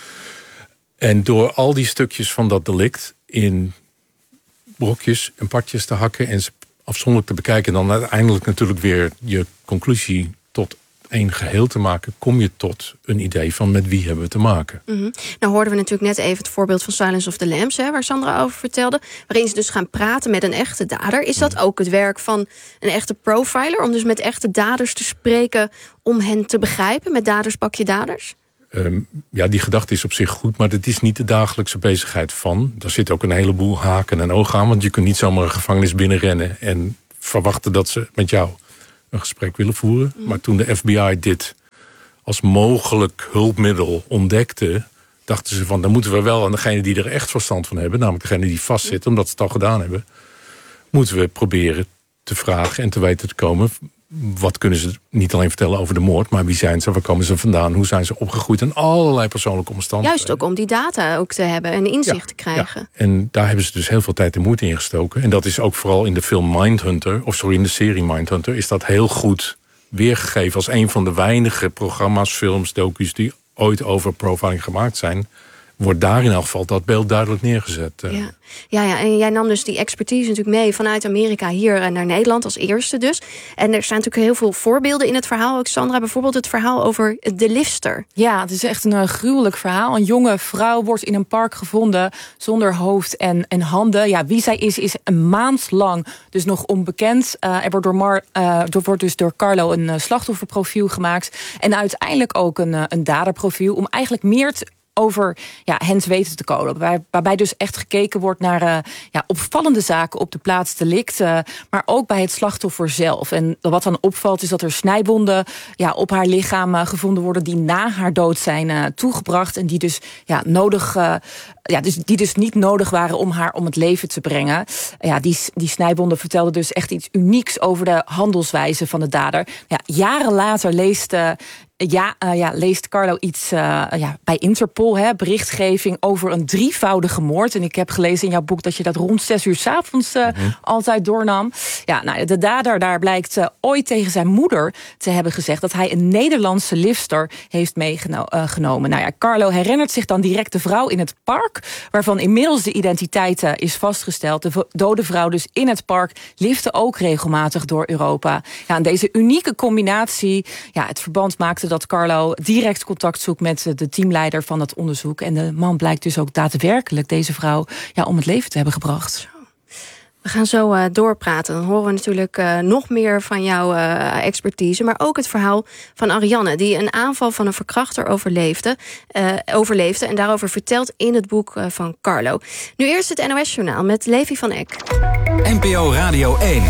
En door al die stukjes van dat delict in brokjes en partjes te hakken en ze afzonderlijk te bekijken... en dan uiteindelijk natuurlijk weer je conclusie tot één geheel te maken... kom je tot een idee van met wie hebben we te maken. Mm-hmm. Nou hoorden we natuurlijk net even het voorbeeld van Silence of the Lambs... Hè, waar Sandra over vertelde, waarin ze dus gaan praten met een echte dader. Is dat ook het werk van een echte profiler... om dus met echte daders te spreken om hen te begrijpen? Met daders pak je daders? Um, ja, die gedachte is op zich goed, maar het is niet de dagelijkse bezigheid van. Daar zit ook een heleboel haken en ogen aan... want je kunt niet zomaar een gevangenis binnenrennen... en verwachten dat ze met jou een gesprek willen voeren. Mm. Maar toen de F B I dit als mogelijk hulpmiddel ontdekte... dachten ze van, dan moeten we wel aan degene die er echt verstand van hebben... namelijk degene die vastzit, omdat ze het al gedaan hebben... moeten we proberen te vragen en te weten te komen... wat kunnen ze niet alleen vertellen over de moord... maar wie zijn ze, waar komen ze vandaan... hoe zijn ze opgegroeid en allerlei persoonlijke omstandigheden. Juist ook om die data ook te hebben en inzicht ja, te krijgen. Ja. En daar hebben ze dus heel veel tijd en moeite in gestoken. En dat is ook vooral in de film Mindhunter... of sorry, in de serie Mindhunter... is dat heel goed weergegeven als een van de weinige programma's, films, docu's... die ooit over profiling gemaakt zijn... wordt daar in elk geval dat beeld duidelijk neergezet. Ja. Ja, ja, en jij nam dus die expertise natuurlijk mee vanuit Amerika hier naar Nederland als eerste dus. En er staan natuurlijk heel veel voorbeelden in het verhaal. Ook Sandra, bijvoorbeeld het verhaal over de lifter. Ja, het is echt een uh, gruwelijk verhaal. Een jonge vrouw wordt in een park gevonden zonder hoofd en, en handen. Ja, wie zij is, is een maand lang dus nog onbekend. Uh, er wordt door, Mar, uh, er wordt dus door Carlo een uh, slachtofferprofiel gemaakt. En uiteindelijk ook een, uh, een daderprofiel om eigenlijk meer te over ja, hen te weten te komen. Waar, waarbij dus echt gekeken wordt naar uh, ja, opvallende zaken op de plaats delict. Uh, maar ook bij het slachtoffer zelf. En wat dan opvalt is dat er snijwonden ja, op haar lichaam uh, gevonden worden... die na haar dood zijn uh, toegebracht. En die dus, ja, nodig, uh, ja, dus, die dus niet nodig waren om haar om het leven te brengen. Ja, die, die snijwonden vertelden dus echt iets unieks over de handelswijze van de dader. Ja, jaren later leest... Uh, Ja, uh, ja, leest Carlo iets uh, ja, bij Interpol, hè, berichtgeving over een drievoudige moord. En ik heb gelezen in jouw boek dat je dat rond zes uur 's avonds uh, mm-hmm. altijd doornam. Ja, nou, de dader daar blijkt uh, ooit tegen zijn moeder te hebben gezegd dat hij een Nederlandse lifter heeft meegenomen. Nou ja, Carlo herinnert zich dan direct de vrouw in het park, waarvan inmiddels de identiteit uh, is vastgesteld. De dode vrouw dus in het park lifte ook regelmatig door Europa. Ja, en deze unieke combinatie, ja, het verband maakte dat Carlo direct contact zoekt met de teamleider van het onderzoek. En de man blijkt dus ook daadwerkelijk deze vrouw ja, om het leven te hebben gebracht. We gaan zo uh, doorpraten. Dan horen we natuurlijk uh, nog meer van jouw uh, expertise. Maar ook het verhaal van Arianne, die een aanval van een verkrachter overleefde. Uh, overleefde en daarover vertelt in het boek uh, van Carlo. Nu eerst het N O S-journaal met Levi van Eck. N P O Radio één.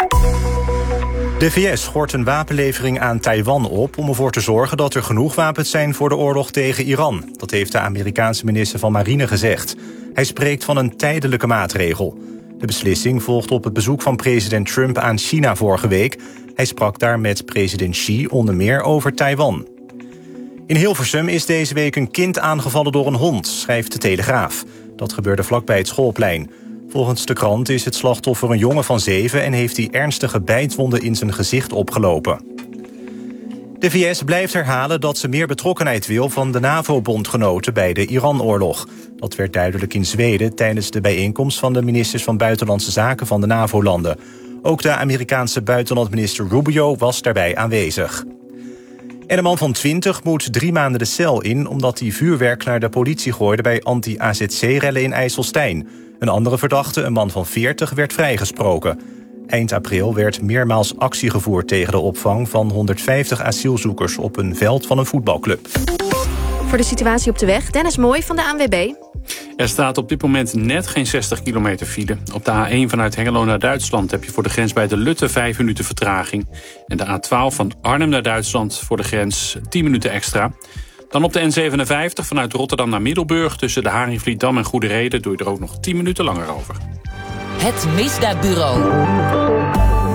De V S schort een wapenlevering aan Taiwan op om ervoor te zorgen dat er genoeg wapens zijn voor de oorlog tegen Iran. Dat heeft de Amerikaanse minister van Marine gezegd. Hij spreekt van een tijdelijke maatregel. De beslissing volgt op het bezoek van president Trump aan China vorige week. Hij sprak daar met president Xi onder meer over Taiwan. In Hilversum is deze week een kind aangevallen door een hond, schrijft de Telegraaf. Dat gebeurde vlakbij het schoolplein. Volgens de krant is het slachtoffer een jongen van zeven en heeft hij ernstige bijtwonden in zijn gezicht opgelopen. De V S blijft herhalen dat ze meer betrokkenheid wil van de NAVO-bondgenoten bij de Iran-oorlog. Dat werd duidelijk in Zweden tijdens de bijeenkomst van de ministers van Buitenlandse Zaken van de NAVO-landen. Ook de Amerikaanse buitenlandminister Rubio was daarbij aanwezig. En een man van twintig moet drie maanden de cel in omdat hij vuurwerk naar de politie gooide bij anti-A Z C-rellen in IJsselstein. Een andere verdachte, een man van veertig, werd vrijgesproken. Eind april werd meermaals actie gevoerd tegen de opvang van honderdvijftig asielzoekers op een veld van een voetbalclub. Voor de situatie op de weg, Dennis Mooi van de A N W B. Er staat op dit moment net geen zestig kilometer file. Op de A één vanuit Hengelo naar Duitsland heb je voor de grens bij de Lutte vijf minuten vertraging. En de A twaalf van Arnhem naar Duitsland voor de grens tien minuten extra. Dan op de N zevenenvijftig vanuit Rotterdam naar Middelburg tussen de Haringvlietdam en Goede Reden doe je er ook nog tien minuten langer over. Het Misdaadbureau.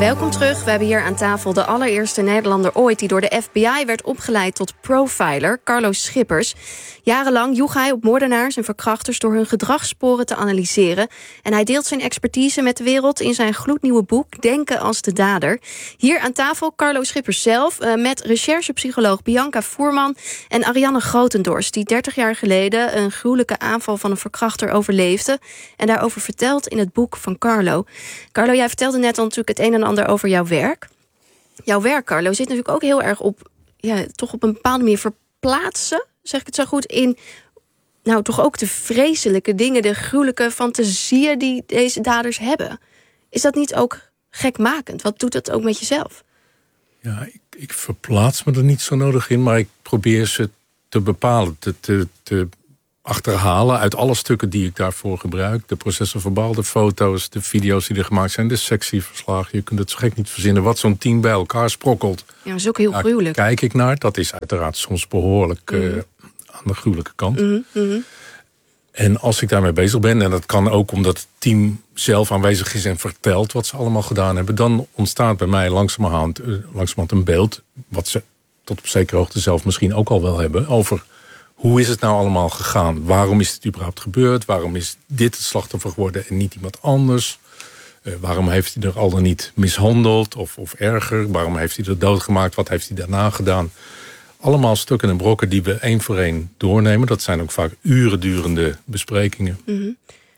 Welkom terug. We hebben hier aan tafel de allereerste Nederlander ooit die door de F B I werd opgeleid tot profiler, Carlo Schippers. Jarenlang joeg hij op moordenaars en verkrachters door hun gedragssporen te analyseren. En hij deelt zijn expertise met de wereld in zijn gloednieuwe boek Denken als de dader. Hier aan tafel Carlo Schippers zelf, met recherchepsycholoog Bianca Voerman en Arianne Grotendorst, die dertig jaar geleden een gruwelijke aanval van een verkrachter overleefde en daarover vertelt in het boek van Carlo. Carlo, jij vertelde net al natuurlijk het een en ander over jouw werk. Jouw werk, Carlo, zit natuurlijk ook heel erg op, ja, toch op een bepaalde manier verplaatsen, zeg ik het zo goed, in nou toch ook de vreselijke dingen, de gruwelijke fantasieën die deze daders hebben. Is dat niet ook gekmakend? Wat doet dat ook met jezelf? Ja, ik, ik verplaats me er niet zo nodig in, maar ik probeer ze te bepalen, te, te, te achterhalen uit alle stukken die ik daarvoor gebruik. De processenverbaal, de foto's, de video's die er gemaakt zijn, de sectieverslagen. Je kunt het zo gek niet verzinnen wat zo'n team bij elkaar sprokkelt. Ja, dat is ook heel Daar gruwelijk. Kijk ik naar, dat is uiteraard soms behoorlijk mm. uh, aan de gruwelijke kant. Mm-hmm, mm-hmm. En als ik daarmee bezig ben, en dat kan ook omdat het team zelf aanwezig is en vertelt wat ze allemaal gedaan hebben, dan ontstaat bij mij langzamerhand, uh, langzamerhand een beeld, wat ze tot op zekere hoogte zelf misschien ook al wel hebben, over hoe is het nou allemaal gegaan? Waarom is het überhaupt gebeurd? Waarom is dit het slachtoffer geworden en niet iemand anders? Uh, waarom heeft hij er al dan niet mishandeld of, of erger? Waarom heeft hij er doodgemaakt? Wat heeft hij daarna gedaan? Allemaal stukken en brokken die we één voor één doornemen. Dat zijn ook vaak uren durende besprekingen. Mm-hmm.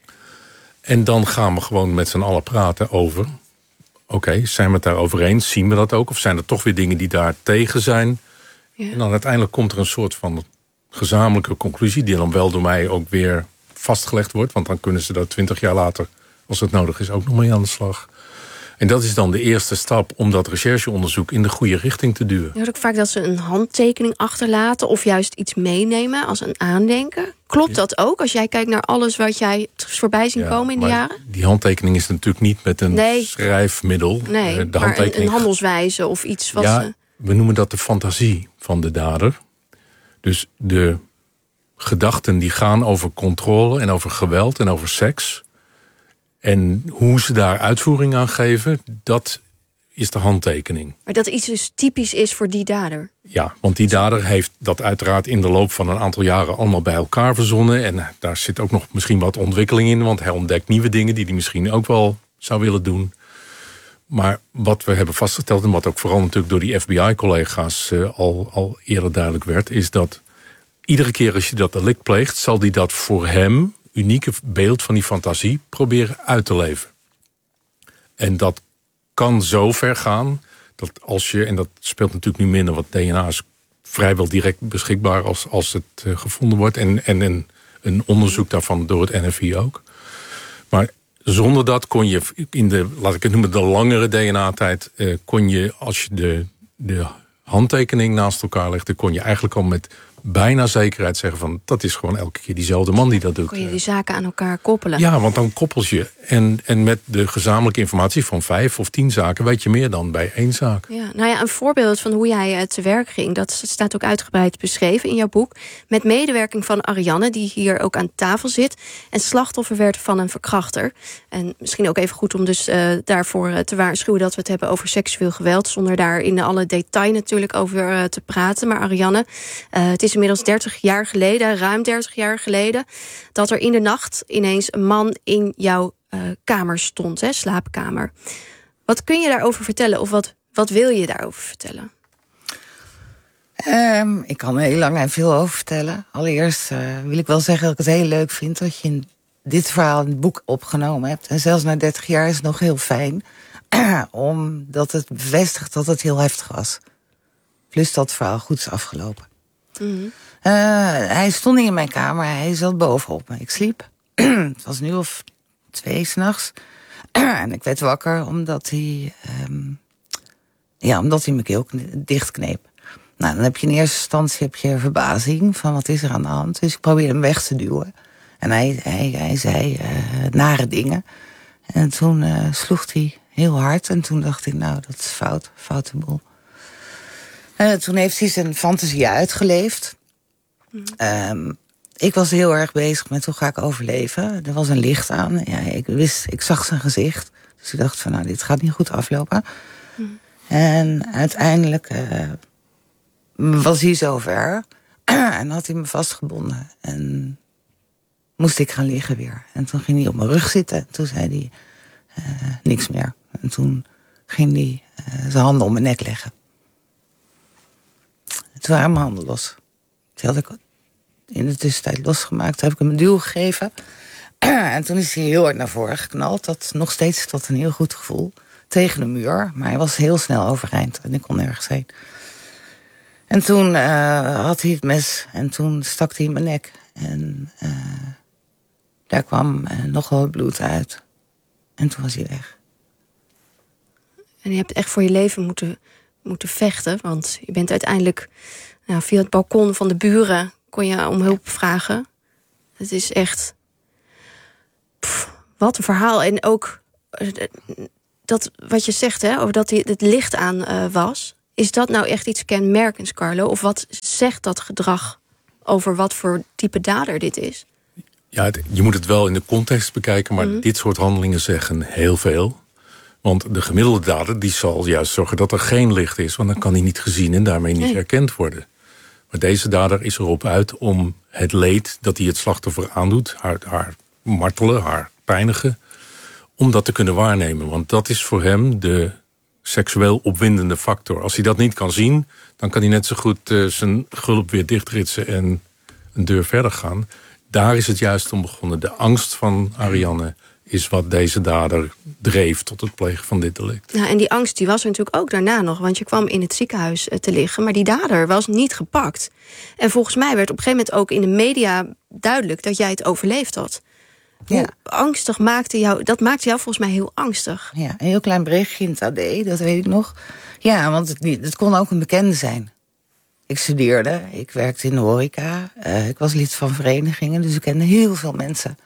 En dan gaan we gewoon met z'n allen praten over, oké, okay, zijn we het daarover eens? Zien we dat ook? Of zijn er toch weer dingen die daar tegen zijn? Ja. En dan uiteindelijk komt er een soort van gezamenlijke conclusie, die dan wel door mij ook weer vastgelegd wordt. Want dan kunnen ze dat twintig jaar later, als het nodig is, ook nog mee aan de slag. En dat is dan de eerste stap om dat rechercheonderzoek in de goede richting te duwen. Je hoort ook vaak dat ze een handtekening achterlaten of juist iets meenemen als een aandenken. Klopt ja. dat ook als jij kijkt naar alles wat jij voorbij zien ja, komen in de jaren? Die handtekening is natuurlijk niet met een nee. schrijfmiddel. Nee, de maar een, een handelswijze of iets wat ja, ze... we noemen dat de fantasie van de dader. Dus de gedachten die gaan over controle en over geweld en over seks. En hoe ze daar uitvoering aan geven, dat is de handtekening. Maar dat iets dus typisch is voor die dader? Ja, want die dader heeft dat uiteraard in de loop van een aantal jaren allemaal bij elkaar verzonnen. En daar zit ook nog misschien wat ontwikkeling in, want hij ontdekt nieuwe dingen die hij misschien ook wel zou willen doen. Maar wat we hebben vastgesteld, en wat ook vooral natuurlijk door die F B I-collega's uh, al, al eerder duidelijk werd, is dat iedere keer als je dat delict pleegt, zal die dat voor hem unieke beeld van die fantasie proberen uit te leven. En dat kan zo ver gaan dat als je, en dat speelt natuurlijk nu minder, want D N A is vrijwel direct beschikbaar als, als het uh, gevonden wordt. En, en een, een onderzoek daarvan door het N F I ook. Maar zonder dat kon je in de, laat ik het noemen, de langere D N A-tijd, uh, kon je, als je de, de handtekening naast elkaar legde, kon je eigenlijk al met bijna zekerheid zeggen van, dat is gewoon elke keer diezelfde man die dat doet. Kon je die zaken aan elkaar koppelen? Ja, want dan koppel je. En, en met de gezamenlijke informatie van vijf of tien zaken weet je meer dan bij één zaak. Ja, nou ja, een voorbeeld van hoe jij uh, te werk ging, dat staat ook uitgebreid beschreven in jouw boek. Met medewerking van Arianne, die hier ook aan tafel zit en slachtoffer werd van een verkrachter. En misschien ook even goed om dus uh, daarvoor uh, te waarschuwen dat we het hebben over seksueel geweld, zonder daar in alle detail natuurlijk over uh, te praten. Maar Arianne, uh, het is inmiddels dertig jaar geleden, ruim dertig jaar geleden, dat er in de nacht ineens een man in jouw uh, kamer stond, hè, slaapkamer. Wat kun je daarover vertellen of wat, wat wil je daarover vertellen? Um, ik kan er heel lang en veel over vertellen. Allereerst uh, wil ik wel zeggen dat ik het heel leuk vind dat je in dit verhaal in het boek opgenomen hebt. En zelfs na dertig jaar is het nog heel fijn, omdat het bevestigt dat het heel heftig was. Plus dat het verhaal goed is afgelopen. Mm-hmm. Uh, hij stond niet in mijn kamer, hij zat bovenop me. Ik sliep. Het was nu of twee 's nachts. En ik werd wakker omdat hij, um, ja, omdat hij mijn keel dichtkneep. Nou, dan heb je in eerste instantie heb je verbazing van wat is er aan de hand. Dus ik probeerde hem weg te duwen. En hij, hij, hij zei uh, nare dingen. En toen uh, sloeg hij heel hard. En toen dacht ik, nou, dat is fout, foute boel. Uh, toen heeft hij zijn fantasie uitgeleefd. Mm. Um, ik was heel erg bezig met hoe ga ik overleven. Er was een licht aan. Ja, ik wist, ik zag zijn gezicht. Dus ik dacht van, nou, dit gaat niet goed aflopen. Hm. En uiteindelijk uh, was hij zover. En had hij me vastgebonden. En moest ik gaan liggen weer. En toen ging hij op mijn rug zitten. En toen zei hij, uh, niks meer. En toen ging hij uh, zijn handen om mijn nek leggen. En toen waren mijn handen los. Toen had ik in de tussentijd losgemaakt. Toen heb ik hem een duw gegeven. En toen is hij heel hard naar voren geknald. Dat nog steeds tot een heel goed gevoel. Tegen de muur. Maar hij was heel snel overeind. En ik kon nergens heen. En toen uh, had hij het mes. En toen stak hij in mijn nek. En uh, daar kwam uh, nogal wat bloed uit. En toen was hij weg. En je hebt echt voor je leven moeten, moeten vechten. Want je bent uiteindelijk nou, via het balkon van de buren kon je om hulp vragen. Het is echt... Pff, wat een verhaal. En ook dat wat je zegt, hè, over dat het licht aan uh, was. Is dat nou echt iets kenmerkends, Carlo? Of wat zegt dat gedrag over wat voor type dader dit is? Ja, het, je moet het wel in de context bekijken, maar mm-hmm. dit soort handelingen zeggen heel veel. Want de gemiddelde dader die zal juist zorgen dat er geen licht is, want dan kan hij niet gezien en daarmee niet nee. herkend worden. Maar deze dader is erop uit om het leed dat hij het slachtoffer aandoet, haar, haar martelen, haar pijnigen, om dat te kunnen waarnemen. Want dat is voor hem de seksueel opwindende factor. Als hij dat niet kan zien, dan kan hij net zo goed uh, zijn gulp weer dichtritsen en een deur verder gaan. Daar is het juist om begonnen. De angst van Arianne is wat deze dader dreef tot het plegen van dit delict. Ja, en die angst die was er natuurlijk ook daarna nog, want je kwam in het ziekenhuis te liggen, maar die dader was niet gepakt. En volgens mij werd op een gegeven moment ook in de media duidelijk dat jij het overleefd had. Hoe ja. angstig maakte jou, dat maakte jou volgens mij heel angstig. Ja, een heel klein berichtje in het A D, dat weet ik nog. Ja, want het, het kon ook een bekende zijn. Ik studeerde, ik werkte in de horeca, uh, ik was lid van verenigingen, dus ik kende heel veel mensen.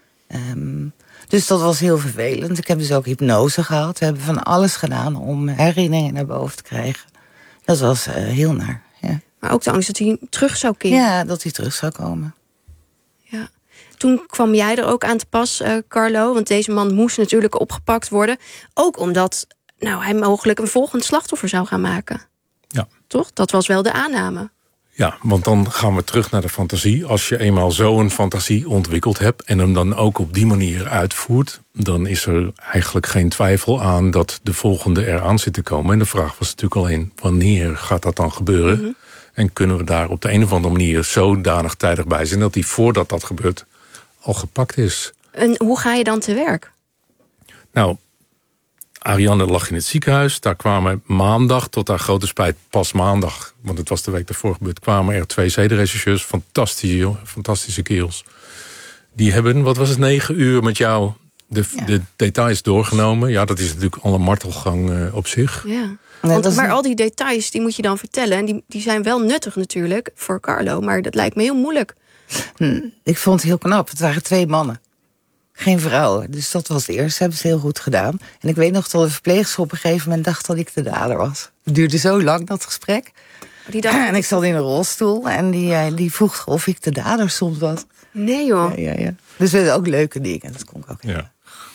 Um, dus dat was heel vervelend. Ik heb dus ook hypnose gehad. We hebben van alles gedaan om herinneringen naar boven te krijgen. Dat was uh, heel naar. Ja. Maar ook de angst dat hij terug zou keren. Ja, dat hij terug zou komen. Ja. Toen kwam jij er ook aan te pas, uh, Carlo. Want deze man moest natuurlijk opgepakt worden. Ook omdat nou, hij mogelijk een volgend slachtoffer zou gaan maken. Ja. Toch? Dat was wel de aanname. Ja, want dan gaan we terug naar de fantasie. Als je eenmaal zo'n fantasie ontwikkeld hebt en hem dan ook op die manier uitvoert, dan is er eigenlijk geen twijfel aan dat de volgende eraan zit te komen. En de vraag was natuurlijk alleen, wanneer gaat dat dan gebeuren? Mm-hmm. En kunnen we daar op de een of andere manier zodanig tijdig bij zijn dat hij voordat dat gebeurt al gepakt is. En hoe ga je dan te werk? Nou, Arianne lag in het ziekenhuis. Daar kwamen maandag, tot haar grote spijt, pas maandag, want het was de week daarvoor gebeurd, kwamen er twee zedenrechercheurs, fantastische, fantastische kerels. Die hebben, wat was het, negen uur met jou de, ja. de details doorgenomen. Ja, dat is natuurlijk al een martelgang uh, op zich. Ja. Want, nee, maar een... al die details, die moet je dan vertellen. En die, die zijn wel nuttig natuurlijk voor Carlo, maar dat lijkt me heel moeilijk. Hm, ik vond het heel knap. Het waren twee mannen. Geen vrouwen. Dus dat was het eerste. Hebben ze heel goed gedaan. En ik weet nog dat de verpleegster op een gegeven moment dacht dat ik de dader was. Het duurde zo lang, dat gesprek. Die dacht... En ik zat in een rolstoel. En die, die vroeg of ik de dader soms was. Nee joh. Ja, ja, ja. Dus we hadden ook leuke dingen. Dat kon ik ook ja.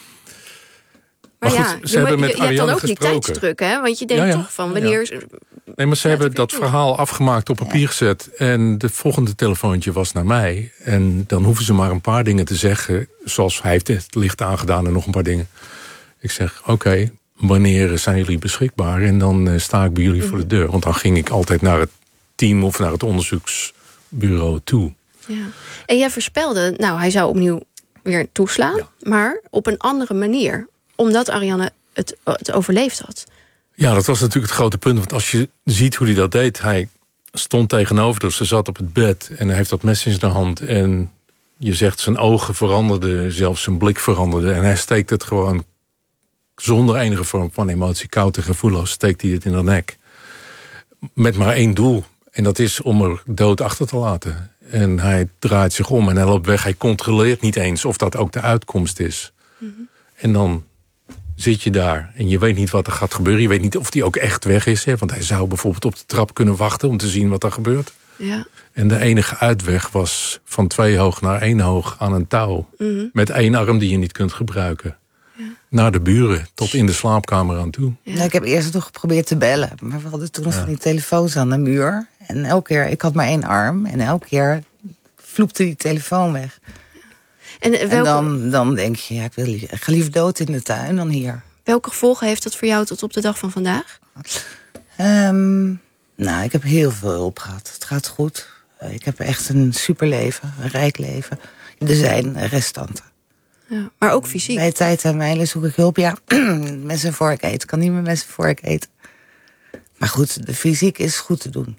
Maar, maar goed, ja, ze hebben met je, je hebt dan ook die tijdsdruk, hè? Want je denkt ja, ja. toch van wanneer... Ja. Nee, maar ze ja, hebben dat verhaal afgemaakt, op papier ja. gezet. En de volgende telefoontje was naar mij. En dan hoeven ze maar een paar dingen te zeggen. Zoals hij heeft het licht aangedaan en nog een paar dingen. Ik zeg, oké, okay, wanneer zijn jullie beschikbaar? En dan uh, sta ik bij jullie mm. voor de deur. Want dan ging ik altijd naar het team of naar het onderzoeksbureau toe. Ja. En jij voorspelde, nou, hij zou opnieuw weer toeslaan. Ja. Maar op een andere manier. Omdat Arianne het, het overleefd had. Ja, dat was natuurlijk het grote punt. Want als je ziet hoe hij dat deed, hij stond tegenover haar, ze zat op het bed en hij heeft dat mes in zijn hand. En je zegt zijn ogen veranderden, zelfs zijn blik veranderde. En hij steekt het gewoon zonder enige vorm van emotie, koud en gevoelloos, steekt hij het in de nek. Met maar één doel. En dat is om er dood achter te laten. En hij draait zich om en hij loopt weg. Hij controleert niet eens of dat ook de uitkomst is. Mm-hmm. En dan zit je daar en je weet niet wat er gaat gebeuren. Je weet niet of die ook echt weg is. Hè? Want hij zou bijvoorbeeld op de trap kunnen wachten om te zien wat er gebeurt. Ja. En de enige uitweg was van twee hoog naar één hoog aan een touw. Mm-hmm. Met één arm die je niet kunt gebruiken. Ja. Naar de buren, tot in de slaapkamer aan toe. Ja. Nou, ik heb eerst nog geprobeerd te bellen. Maar we hadden toen nog ja. van die telefoons aan de muur. En elke keer, ik had maar één arm. En elke keer vloepte die telefoon weg. En, welke... en dan, dan denk je, ja, ik, wil liever, ik ga liever dood in de tuin dan hier. Welke gevolgen heeft dat voor jou tot op de dag van vandaag? Um, nou, ik heb heel veel hulp gehad. Het gaat goed. Ik heb echt een superleven, een rijk leven. Er zijn restanten. Ja, maar ook fysiek. Bij tijd en mijlen zoek ik hulp. Ja, met zijn vork eten. Ik kan niet meer met zijn vork eten. Maar goed, de fysiek is goed te doen.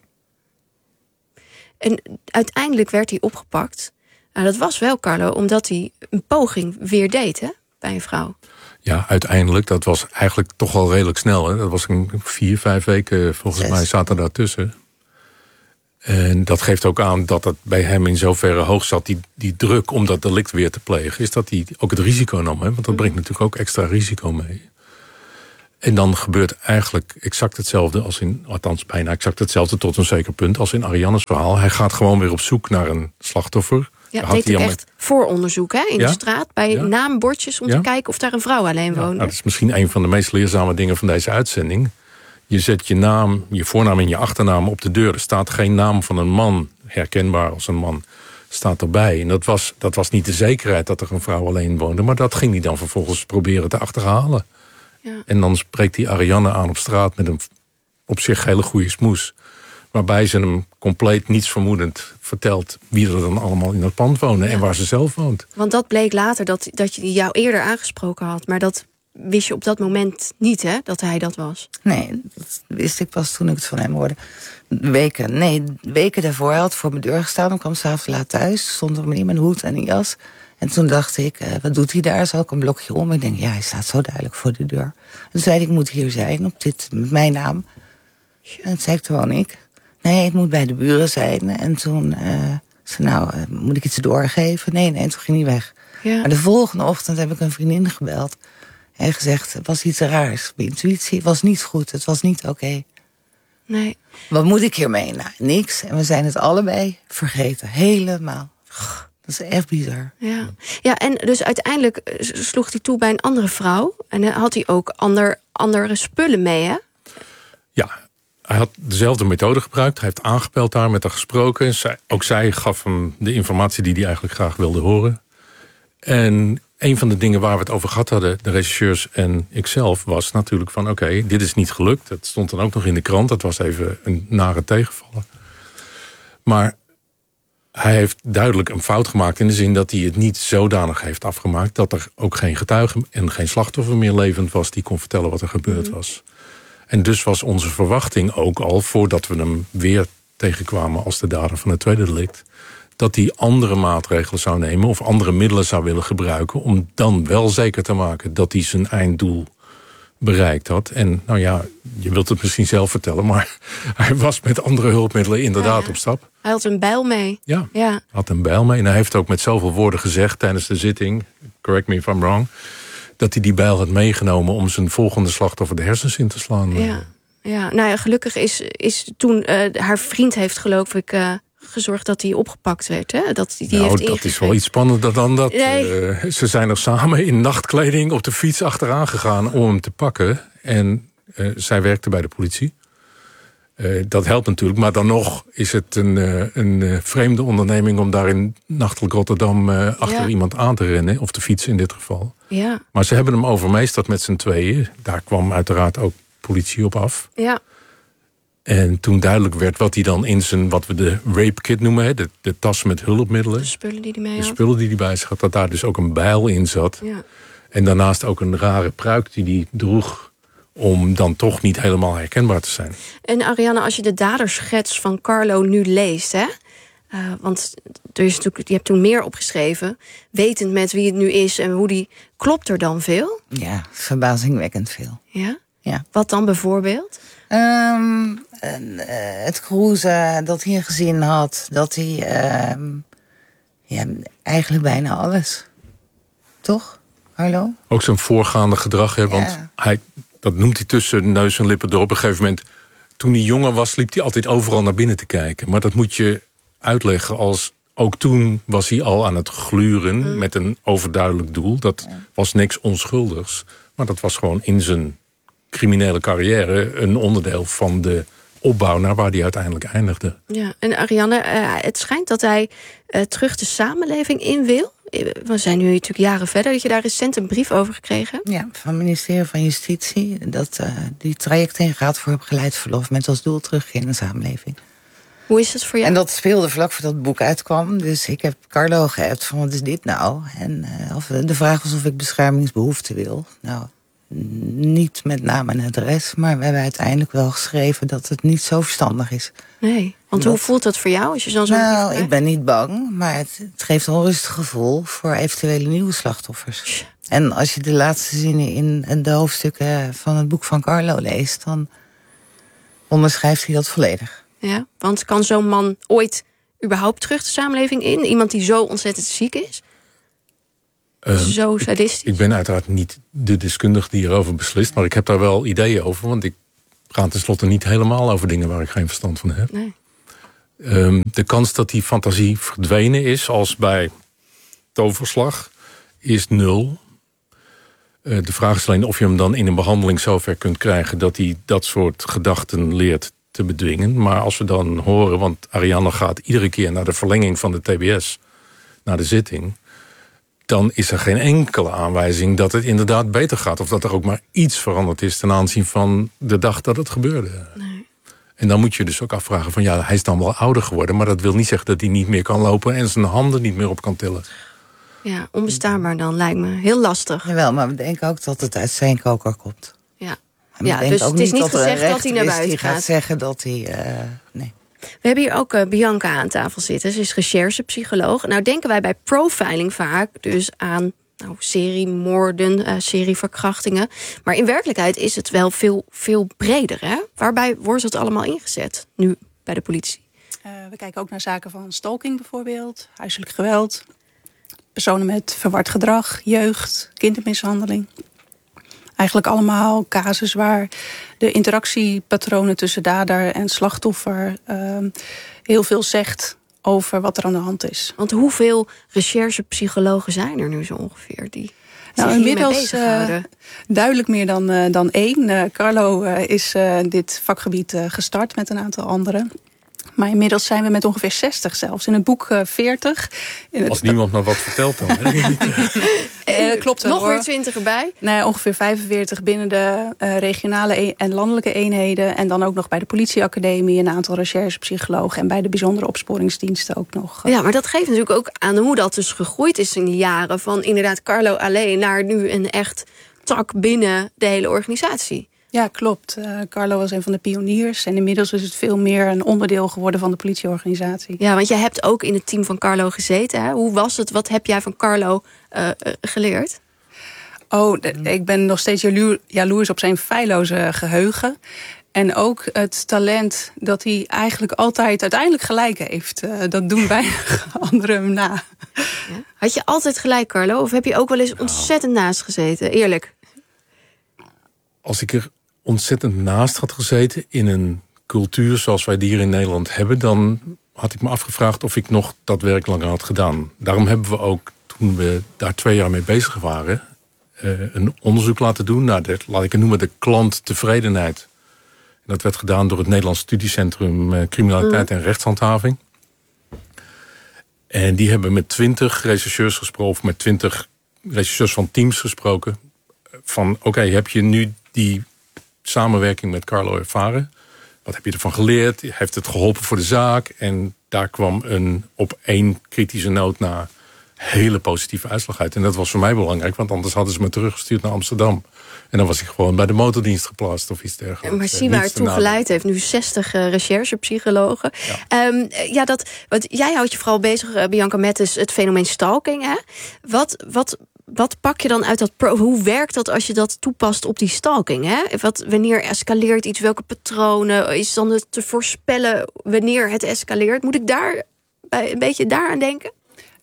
En uiteindelijk werd hij opgepakt. Nou, dat was wel, Carlo, omdat hij een poging weer deed, hè, bij een vrouw. Ja, uiteindelijk. Dat was eigenlijk toch al redelijk snel. Hè. Dat was een vier, vijf weken, volgens Zes. mij, zaten daartussen. En dat geeft ook aan dat het bij hem in zoverre hoog zat, die, die druk om dat delict weer te plegen, is dat hij ook het risico nam. Hè? Want dat brengt natuurlijk ook extra risico mee. En dan gebeurt eigenlijk exact hetzelfde als in, althans bijna exact hetzelfde tot een zeker punt als in Arianne's verhaal. Hij gaat gewoon weer op zoek naar een slachtoffer. Ja, dat deed hij echt met... vooronderzoek, hè, in ja? de straat, bij ja? naambordjes om ja? te kijken of daar een vrouw alleen woonde. Ja, nou, dat is misschien een van de meest leerzame dingen van deze uitzending. Je zet je naam, je voornaam en je achternaam op de deur. Er staat geen naam van een man, herkenbaar als een man, staat erbij. En dat was, dat was niet de zekerheid dat er een vrouw alleen woonde, maar dat ging hij dan vervolgens proberen te achterhalen. Ja. En dan spreekt hij Arianne aan op straat met een op zich hele goede smoes. Waarbij ze hem compleet niets vermoedend vertelt wie er dan allemaal in dat pand wonen ja. en waar ze zelf woont. Want dat bleek later dat, dat je jou eerder aangesproken had, maar dat wist je op dat moment niet, hè, dat hij dat was? Nee, dat wist ik pas toen ik het van hem hoorde. Weken, nee, weken daarvoor. Hij had voor mijn deur gestaan. Ik kwam s'avonds laat thuis. Stond er in mijn hoed en een jas. En toen dacht ik, uh, wat doet hij daar? Zal ik een blokje om? Ik denk, ja, hij staat zo duidelijk voor de deur. En toen zei hij, ik moet hier zijn, op dit, met mijn naam. En toen zei ik, gewoon ik. Nee, het moet bij de buren zijn. En toen uh, zei nou, uh, moet ik iets doorgeven? Nee, nee, toen ging hij weg. Ja. Maar de volgende ochtend heb ik een vriendin gebeld. En gezegd, het was iets raars. Mijn intuïtie was niet goed, het was niet oké. Okay. Nee. Wat moet ik hiermee? Nou, niks. En we zijn het allebei vergeten. Helemaal. Dat is echt bizar. Ja, ja, en dus uiteindelijk sloeg hij toe bij een andere vrouw. En had hij ook ander, andere spullen mee, hè? Ja, hij had dezelfde methode gebruikt. Hij heeft aangebeld daar, met haar gesproken. Zij, ook zij gaf hem de informatie die hij eigenlijk graag wilde horen. En een van de dingen waar we het over gehad hadden, de regisseurs en ikzelf, was natuurlijk van oké, okay, dit is niet gelukt. Dat stond dan ook nog in de krant. Dat was even een nare tegenvaller. Maar hij heeft duidelijk een fout gemaakt in de zin dat hij het niet zodanig heeft afgemaakt dat er ook geen getuige en geen slachtoffer meer levend was die kon vertellen wat er gebeurd was. En dus was onze verwachting ook al, voordat we hem weer tegenkwamen als de dader van het tweede delict, dat hij andere maatregelen zou nemen of andere middelen zou willen gebruiken om dan wel zeker te maken dat hij zijn einddoel bereikt had. En nou ja, je wilt het misschien zelf vertellen, maar hij was met andere hulpmiddelen inderdaad ja, ja. op stap. Hij had een bijl mee. Ja, ja, hij had een bijl mee. En hij heeft ook met zoveel woorden gezegd tijdens de zitting, correct me if I'm wrong, dat hij die bijl had meegenomen om zijn volgende slachtoffer de hersens in te slaan. Ja, ja. Nou ja, gelukkig is, is toen uh, haar vriend heeft geloof ik Uh, gezorgd dat hij opgepakt werd. Hè? Dat die, die nou, heeft dat is wel iets spannender dan dat. Nee. Uh, ze zijn er samen in nachtkleding op de fiets achteraan gegaan om hem te pakken. En uh, zij werkte bij de politie. Uh, dat helpt natuurlijk, maar dan nog is het een, uh, een uh, vreemde onderneming om daar in nachtelijk Rotterdam uh, achter ja. iemand aan te rennen. Of te fietsen in dit geval. Ja. Maar ze hebben hem overmeesterd met z'n tweeën. Daar kwam uiteraard ook politie op af. Ja. En toen duidelijk werd wat hij dan in zijn, wat we de rape kit noemen, de, de tas met hulpmiddelen. De spullen die hij mee had. De spullen die hij bij zich had, dat daar dus ook een bijl in zat. Ja. En daarnaast ook een rare pruik die hij droeg om dan toch niet helemaal herkenbaar te zijn. En Arianne, als je de daderschets van Carlo nu leest, hè? Uh, want er is natuurlijk, je hebt toen meer opgeschreven, wetend met wie het nu is en hoe die, klopt er dan veel? Ja, verbazingwekkend veel. Ja? Ja. Wat dan bijvoorbeeld? Um, uh, het cruisen, dat hij een gezin had, dat hij uh, ja, eigenlijk bijna alles. Toch, Carlo? Ook zijn voorgaande gedrag, hè, want ja. hij, dat noemt hij tussen neus en lippen door. Op een gegeven moment, toen hij jonger was, liep hij altijd overal naar binnen te kijken. Maar dat moet je uitleggen als, ook toen was hij al aan het gluren mm. met een overduidelijk doel. Dat ja. was niks onschuldigs. Maar dat was gewoon in zijn criminele carrière een onderdeel van de opbouw naar waar hij uiteindelijk eindigde. Ja, en Arianne, uh, het schijnt dat hij uh, terug de samenleving in wil. We zijn nu natuurlijk jaren verder. Dat je daar recent een brief over gekregen? Ja, van het ministerie van Justitie. Dat uh, die traject ingaat voor begeleidsverlof met als doel terug in de samenleving. Hoe is het voor jou? En dat speelde vlak voordat het boek uitkwam. Dus ik heb Carlo geappt van wat is dit nou? En uh, of, de vraag was of ik beschermingsbehoefte wil. Nou, niet met naam en adres, maar we hebben uiteindelijk wel geschreven dat het niet zo verstandig is. Nee, want dat, hoe voelt dat voor jou als je zo'n Nou, ik ben niet bang, maar het, het geeft een onrustig gevoel voor eventuele nieuwe slachtoffers. En als je de laatste zinnen in de hoofdstukken van het boek van Carlo leest, dan onderschrijft hij dat volledig. Ja, want kan zo'n man ooit überhaupt terug de samenleving in? Iemand die zo ontzettend ziek is? Uh, zo sadistisch? Ik, ik ben uiteraard niet de deskundige die hierover beslist, maar ik heb daar wel ideeën over, want ik ga tenslotte niet helemaal over dingen waar ik geen verstand van heb. Nee. Um, de kans dat die fantasie verdwenen is, als bij toverslag, is nul. Uh, de vraag is alleen of je hem dan in een behandeling zover kunt krijgen dat hij dat soort gedachten leert te bedwingen. Maar als we dan horen, want Arianne gaat iedere keer naar de verlenging van de T B S, naar de zitting, dan is er geen enkele aanwijzing dat het inderdaad beter gaat. Of dat er ook maar iets veranderd is ten aanzien van de dag dat het gebeurde. Nee. En dan moet je dus ook afvragen van ja, hij is dan wel ouder geworden, maar dat wil niet zeggen dat hij niet meer kan lopen en zijn handen niet meer op kan tillen. Ja, onbestaanbaar dan, lijkt me. Heel lastig. Jawel, maar we denken ook dat het uit zijn koker komt. Ja, ja dus het is niet gezegd dat hij naar buiten die gaat. gaat zeggen dat hij... Uh, nee. We hebben hier ook uh, Bianca aan tafel zitten. Ze is recherchepsycholoog. Nou denken wij bij profiling vaak dus aan nou, seriemoorden, uh, serieverkrachtingen. Maar in werkelijkheid is het wel veel, veel breder. Hè? Waarbij wordt het allemaal ingezet nu bij de politie? Uh, we kijken ook naar zaken van stalking bijvoorbeeld, huiselijk geweld, personen met verward gedrag, jeugd, kindermishandeling. Eigenlijk allemaal casus waar de interactiepatronen tussen dader en slachtoffer uh, heel veel zegt over wat er aan de hand is. Want hoeveel recherchepsychologen zijn er nu zo ongeveer die nou, zich hiermee inmiddels bezighouden? Uh, duidelijk meer dan, uh, dan één. Uh, Carlo uh, is uh, dit vakgebied uh, gestart met een aantal anderen. Maar inmiddels zijn we met ongeveer zestig zelfs. In het boek uh, veertig. In het Als niemand maar wat vertelt dan. uh, klopt wel, Nog hoor. weer twintig erbij? Nee, ongeveer vijfenveertig binnen de uh, regionale e- en landelijke eenheden. En dan ook nog bij de politieacademie een aantal recherchepsychologen. En bij de bijzondere opsporingsdiensten ook nog. Ja, maar dat geeft natuurlijk ook aan hoe dat dus gegroeid is in de jaren. Van inderdaad Carlo alleen naar nu een echt tak binnen de hele organisatie. Ja, klopt. Uh, Carlo was een van de pioniers. En inmiddels is het veel meer een onderdeel geworden van de politieorganisatie. Ja, want jij hebt ook in het team van Carlo gezeten. Hè? Hoe was het? Wat heb jij van Carlo uh, uh, geleerd? Oh, de, ik ben nog steeds jaloer, jaloers op zijn feilloze geheugen. En ook het talent dat hij eigenlijk altijd uiteindelijk gelijk heeft. Uh, dat doen weinig anderen hem na. Ja? Had je altijd gelijk, Carlo? Of heb je ook wel eens ontzettend naast gezeten? Eerlijk. Als ik er ontzettend naast had gezeten in een cultuur zoals wij die hier in Nederland hebben, dan had ik me afgevraagd of ik nog dat werk langer had gedaan. Daarom hebben we ook, toen we daar twee jaar mee bezig waren, uh, een onderzoek laten doen naar de, laat ik het noemen, de klanttevredenheid. En dat werd gedaan door het Nederlands Studiecentrum uh, Criminaliteit mm. en Rechtshandhaving. En die hebben met twintig rechercheurs gesproken, of met twintig rechercheurs van teams gesproken. Van oké, okay, heb je nu die samenwerking met Carlo ervaren? Wat heb je ervan geleerd? Heeft het geholpen voor de zaak? En daar kwam een op één kritische noot na hele positieve uitslag uit. En dat was voor mij belangrijk, want anders hadden ze me teruggestuurd naar Amsterdam. En dan was ik gewoon bij de motordienst geplaatst of iets dergelijks. Maar zie waar het toe geleid heeft. Nu zestig uh, recherchepsychologen. Ja, um, ja dat, wat, jij houdt je vooral bezig, uh, Bianca, met dus het fenomeen stalking. Hè? Wat, wat, wat pak je dan uit dat... Pro- Hoe werkt dat als je dat toepast op die stalking? Hè? Wat, wanneer escaleert iets? Welke patronen? Is dan te voorspellen wanneer het escaleert? Moet ik daar bij, een beetje daaraan denken?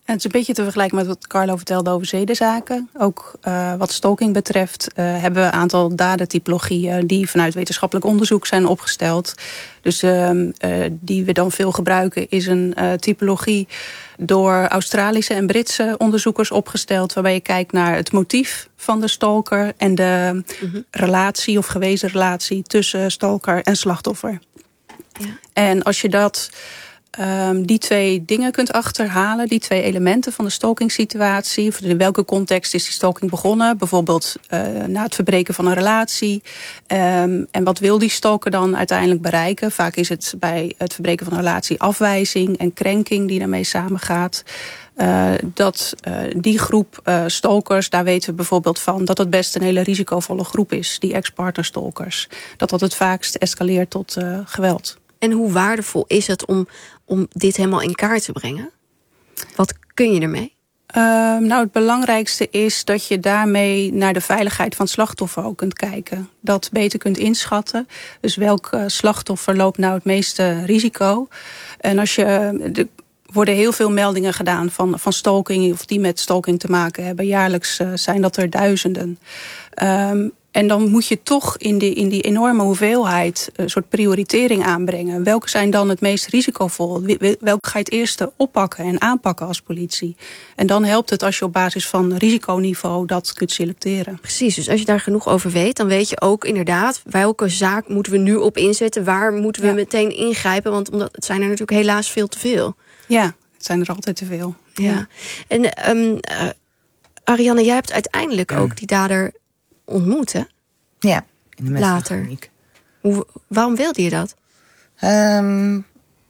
En het is een beetje te vergelijken met wat Carlo vertelde over zedenzaken. Ook uh, wat stalking betreft uh, hebben we een aantal dadentypologieën die vanuit wetenschappelijk onderzoek zijn opgesteld. Dus uh, uh, die we dan veel gebruiken is een uh, typologie door Australische en Britse onderzoekers opgesteld, waarbij je kijkt naar het motief van de stalker en de mm-hmm. relatie of gewezen relatie tussen stalker en slachtoffer. Ja. En als je dat Um, die twee dingen kunt achterhalen, die twee elementen van de stalking-situatie. In welke context is die stalking begonnen? Bijvoorbeeld uh, na het verbreken van een relatie. Um, en wat wil die stalker dan uiteindelijk bereiken? Vaak is het bij het verbreken van een relatie afwijzing en krenking die daarmee samengaat. Uh, dat uh, die groep uh, stalkers, daar weten we bijvoorbeeld van dat het best een hele risicovolle groep is, die ex-partner stalkers. Dat dat het vaakst escaleert tot uh, geweld. En hoe waardevol is het om, om dit helemaal in kaart te brengen? Wat kun je ermee? Uh, nou, het belangrijkste is dat je daarmee naar de veiligheid van het slachtoffer ook kunt kijken. Dat beter kunt inschatten. Dus welk uh, slachtoffer loopt nou het meeste risico? En als je... Er worden heel veel meldingen gedaan van, van stalking of die met stalking te maken hebben. Jaarlijks uh, zijn dat er duizenden. Um, En dan moet je toch in die, in die enorme hoeveelheid een soort prioritering aanbrengen. Welke zijn dan het meest risicovol? Welke ga je het eerste oppakken en aanpakken als politie? En dan helpt het als je op basis van risiconiveau dat kunt selecteren. Precies, dus als je daar genoeg over weet, dan weet je ook inderdaad welke zaak moeten we nu op inzetten. Waar moeten we ja. meteen ingrijpen? Want omdat, het zijn er natuurlijk helaas veel te veel. Ja, het zijn er altijd te veel. Ja. ja. En um, uh, Arianne, jij hebt uiteindelijk ja. ook die dader ontmoet, hè? Ja, in de later. Hoe, waarom wilde je dat? Um,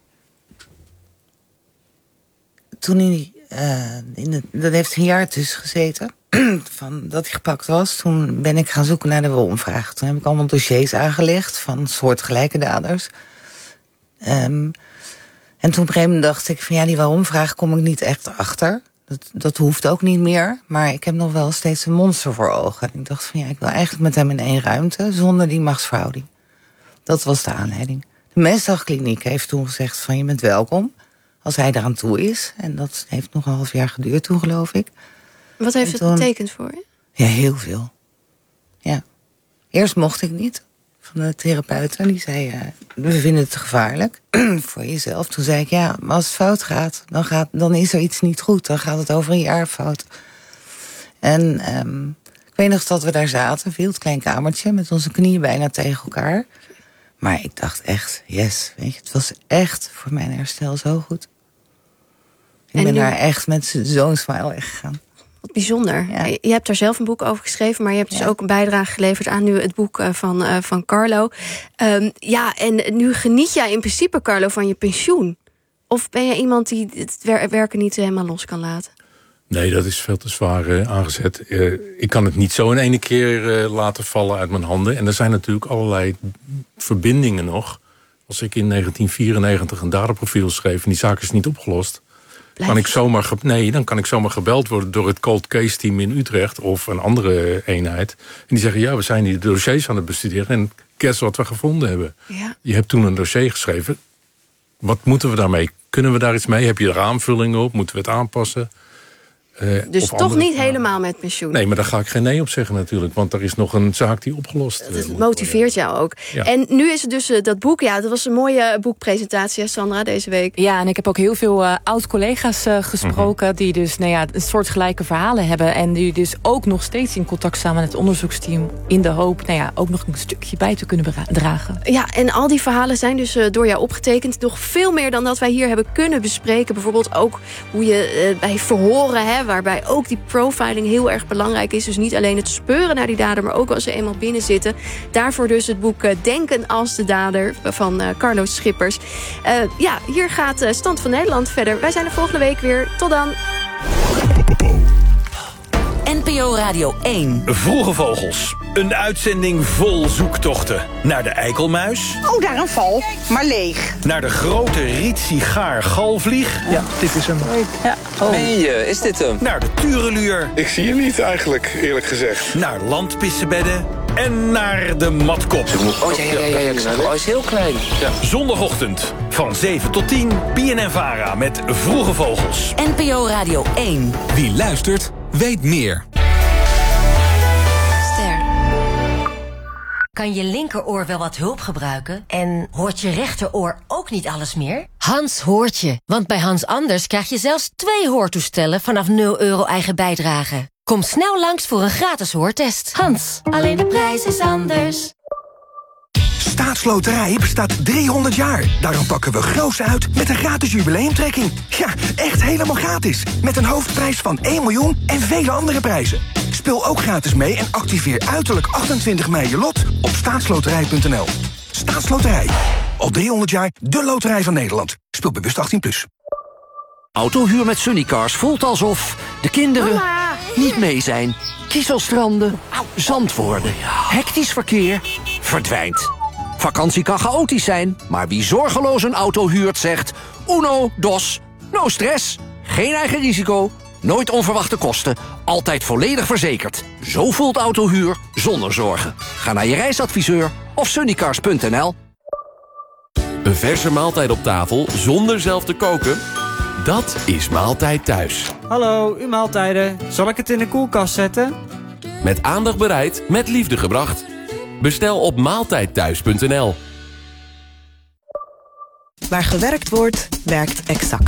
toen hij uh, in de, dat heeft een jaar tussen gezeten van dat hij gepakt was. Toen ben ik gaan zoeken naar de waarom-vraag. Toen heb ik allemaal dossiers aangelegd van soortgelijke daders. Um, en toen op een gegeven moment dacht ik van ja, die waarom-vraag kom ik niet echt achter. Dat, dat hoeft ook niet meer, maar ik heb nog wel steeds een monster voor ogen. En ik dacht van ja, ik wil eigenlijk met hem in één ruimte zonder die machtsverhouding. Dat was de aanleiding. De Mestdagkliniek heeft toen gezegd van je bent welkom als hij eraan toe is. En dat heeft nog een half jaar geduurd toen, geloof ik. Wat heeft toen, het betekend voor je? Ja, heel veel. Ja. Eerst mocht ik niet van de therapeut. En die zei, uh, we vinden het gevaarlijk voor jezelf. Toen zei ik, ja, maar als het fout gaat, dan, gaat, dan is er iets niet goed. Dan gaat het over een jaar fout. En um, ik weet nog dat we daar zaten, een veel te klein kamertje, met onze knieën bijna tegen elkaar. Maar ik dacht echt, yes, weet je, het was echt voor mijn herstel zo goed. Ik en ben nu... daar echt met zo'n smile weggegaan. Wat bijzonder. Ja. Je hebt daar zelf een boek over geschreven, maar je hebt dus ja. ook een bijdrage geleverd aan nu het boek van, uh, van Carlo. Um, ja, en nu geniet jij in principe, Carlo, van je pensioen. Of ben je iemand die het werken niet helemaal los kan laten? Nee, dat is veel te zwaar uh, aangezet. Uh, ik kan het niet zo in één keer uh, laten vallen uit mijn handen. En er zijn natuurlijk allerlei verbindingen nog. Als ik in negentien vierennegentig een daderprofiel schreef en die zaak is niet opgelost, kan ik zomaar ge- nee, dan kan ik zomaar gebeld worden door het cold case team in Utrecht of een andere eenheid. En die zeggen, ja, we zijn die dossiers aan het bestuderen en guess wat we gevonden hebben. Ja. Je hebt toen een dossier geschreven. Wat moeten we daarmee? Kunnen we daar iets mee? Heb je er aanvullingen op? Moeten we het aanpassen? Uh, dus toch andere... niet helemaal met pensioen? Nee, maar daar ga ik geen nee op zeggen natuurlijk. Want er is nog een zaak die opgelost wordt. Dat motiveert jou ook. Ja. En nu is het dus uh, dat boek. Ja, dat was een mooie boekpresentatie, Sandra, deze week. Ja, en ik heb ook heel veel uh, oud-collega's uh, gesproken, mm-hmm. die dus nou ja, een soort gelijke verhalen hebben. En die dus ook nog steeds in contact staan met het onderzoeksteam. In de hoop nou ja, ook nog een stukje bij te kunnen dragen. Ja, en al die verhalen zijn dus uh, door jou opgetekend. Nog veel meer dan dat wij hier hebben kunnen bespreken. Bijvoorbeeld ook hoe je uh, bij verhoren, hè, waarbij ook die profiling heel erg belangrijk is. Dus niet alleen het speuren naar die dader, maar ook als ze eenmaal binnen zitten. Daarvoor dus het boek Denken als de dader van uh, Carlo Schippers. Uh, ja, hier gaat uh, Stand van Nederland verder. Wij zijn er volgende week weer. Tot dan. N P O Radio één. Vroege Vogels. Een uitzending vol zoektochten. Naar de eikelmuis. Oh, daar een val, maar leeg. Naar de grote rietsigaar galvlieg. Ja, dit is hem. Ja. Oh. Nee, is dit hem? Naar de tureluur. Ik zie je niet eigenlijk, eerlijk gezegd. Naar landpissebedden. En naar de matkop. Oh, ja, ja, ja, ja, ik zag hem. Oh, hij is heel klein. Ja. Zondagochtend van zeven tot tien. B N N Vara met Vroege Vogels. N P O Radio één. Wie luistert, weet meer. Kan je linkeroor wel wat hulp gebruiken? En hoort je rechteroor ook niet alles meer? Hans hoort je, want bij Hans Anders krijg je zelfs twee hoortoestellen vanaf nul euro eigen bijdrage. Kom snel langs voor een gratis hoortest. Hans, alleen de prijs is anders. Staatsloterij bestaat driehonderd jaar. Daarom pakken we groots uit met een gratis jubileumtrekking. Ja, echt helemaal gratis. Met een hoofdprijs van één miljoen en vele andere prijzen. Speel ook gratis mee en activeer uiterlijk achtentwintig mei je lot op staatsloterij punt n l. Staatsloterij. Al driehonderd jaar de loterij van Nederland. Speel bewust achttien plus. Autohuur met Sunnycars voelt alsof de kinderen Mama. niet mee zijn. Kieselstranden, zand worden, hectisch verkeer, verdwijnt. Vakantie kan chaotisch zijn, maar wie zorgeloos een auto huurt zegt... Uno, dos, no stress, geen eigen risico, nooit onverwachte kosten... altijd volledig verzekerd. Zo voelt autohuur zonder zorgen. Ga naar je reisadviseur of sunnycars punt n l. Een verse maaltijd op tafel zonder zelf te koken? Dat is Maaltijd Thuis. Hallo, uw maaltijden. Zal ik het in de koelkast zetten? Met aandacht bereid, met liefde gebracht. Bestel op maaltijdthuis punt n l. Waar gewerkt wordt, werkt Exact.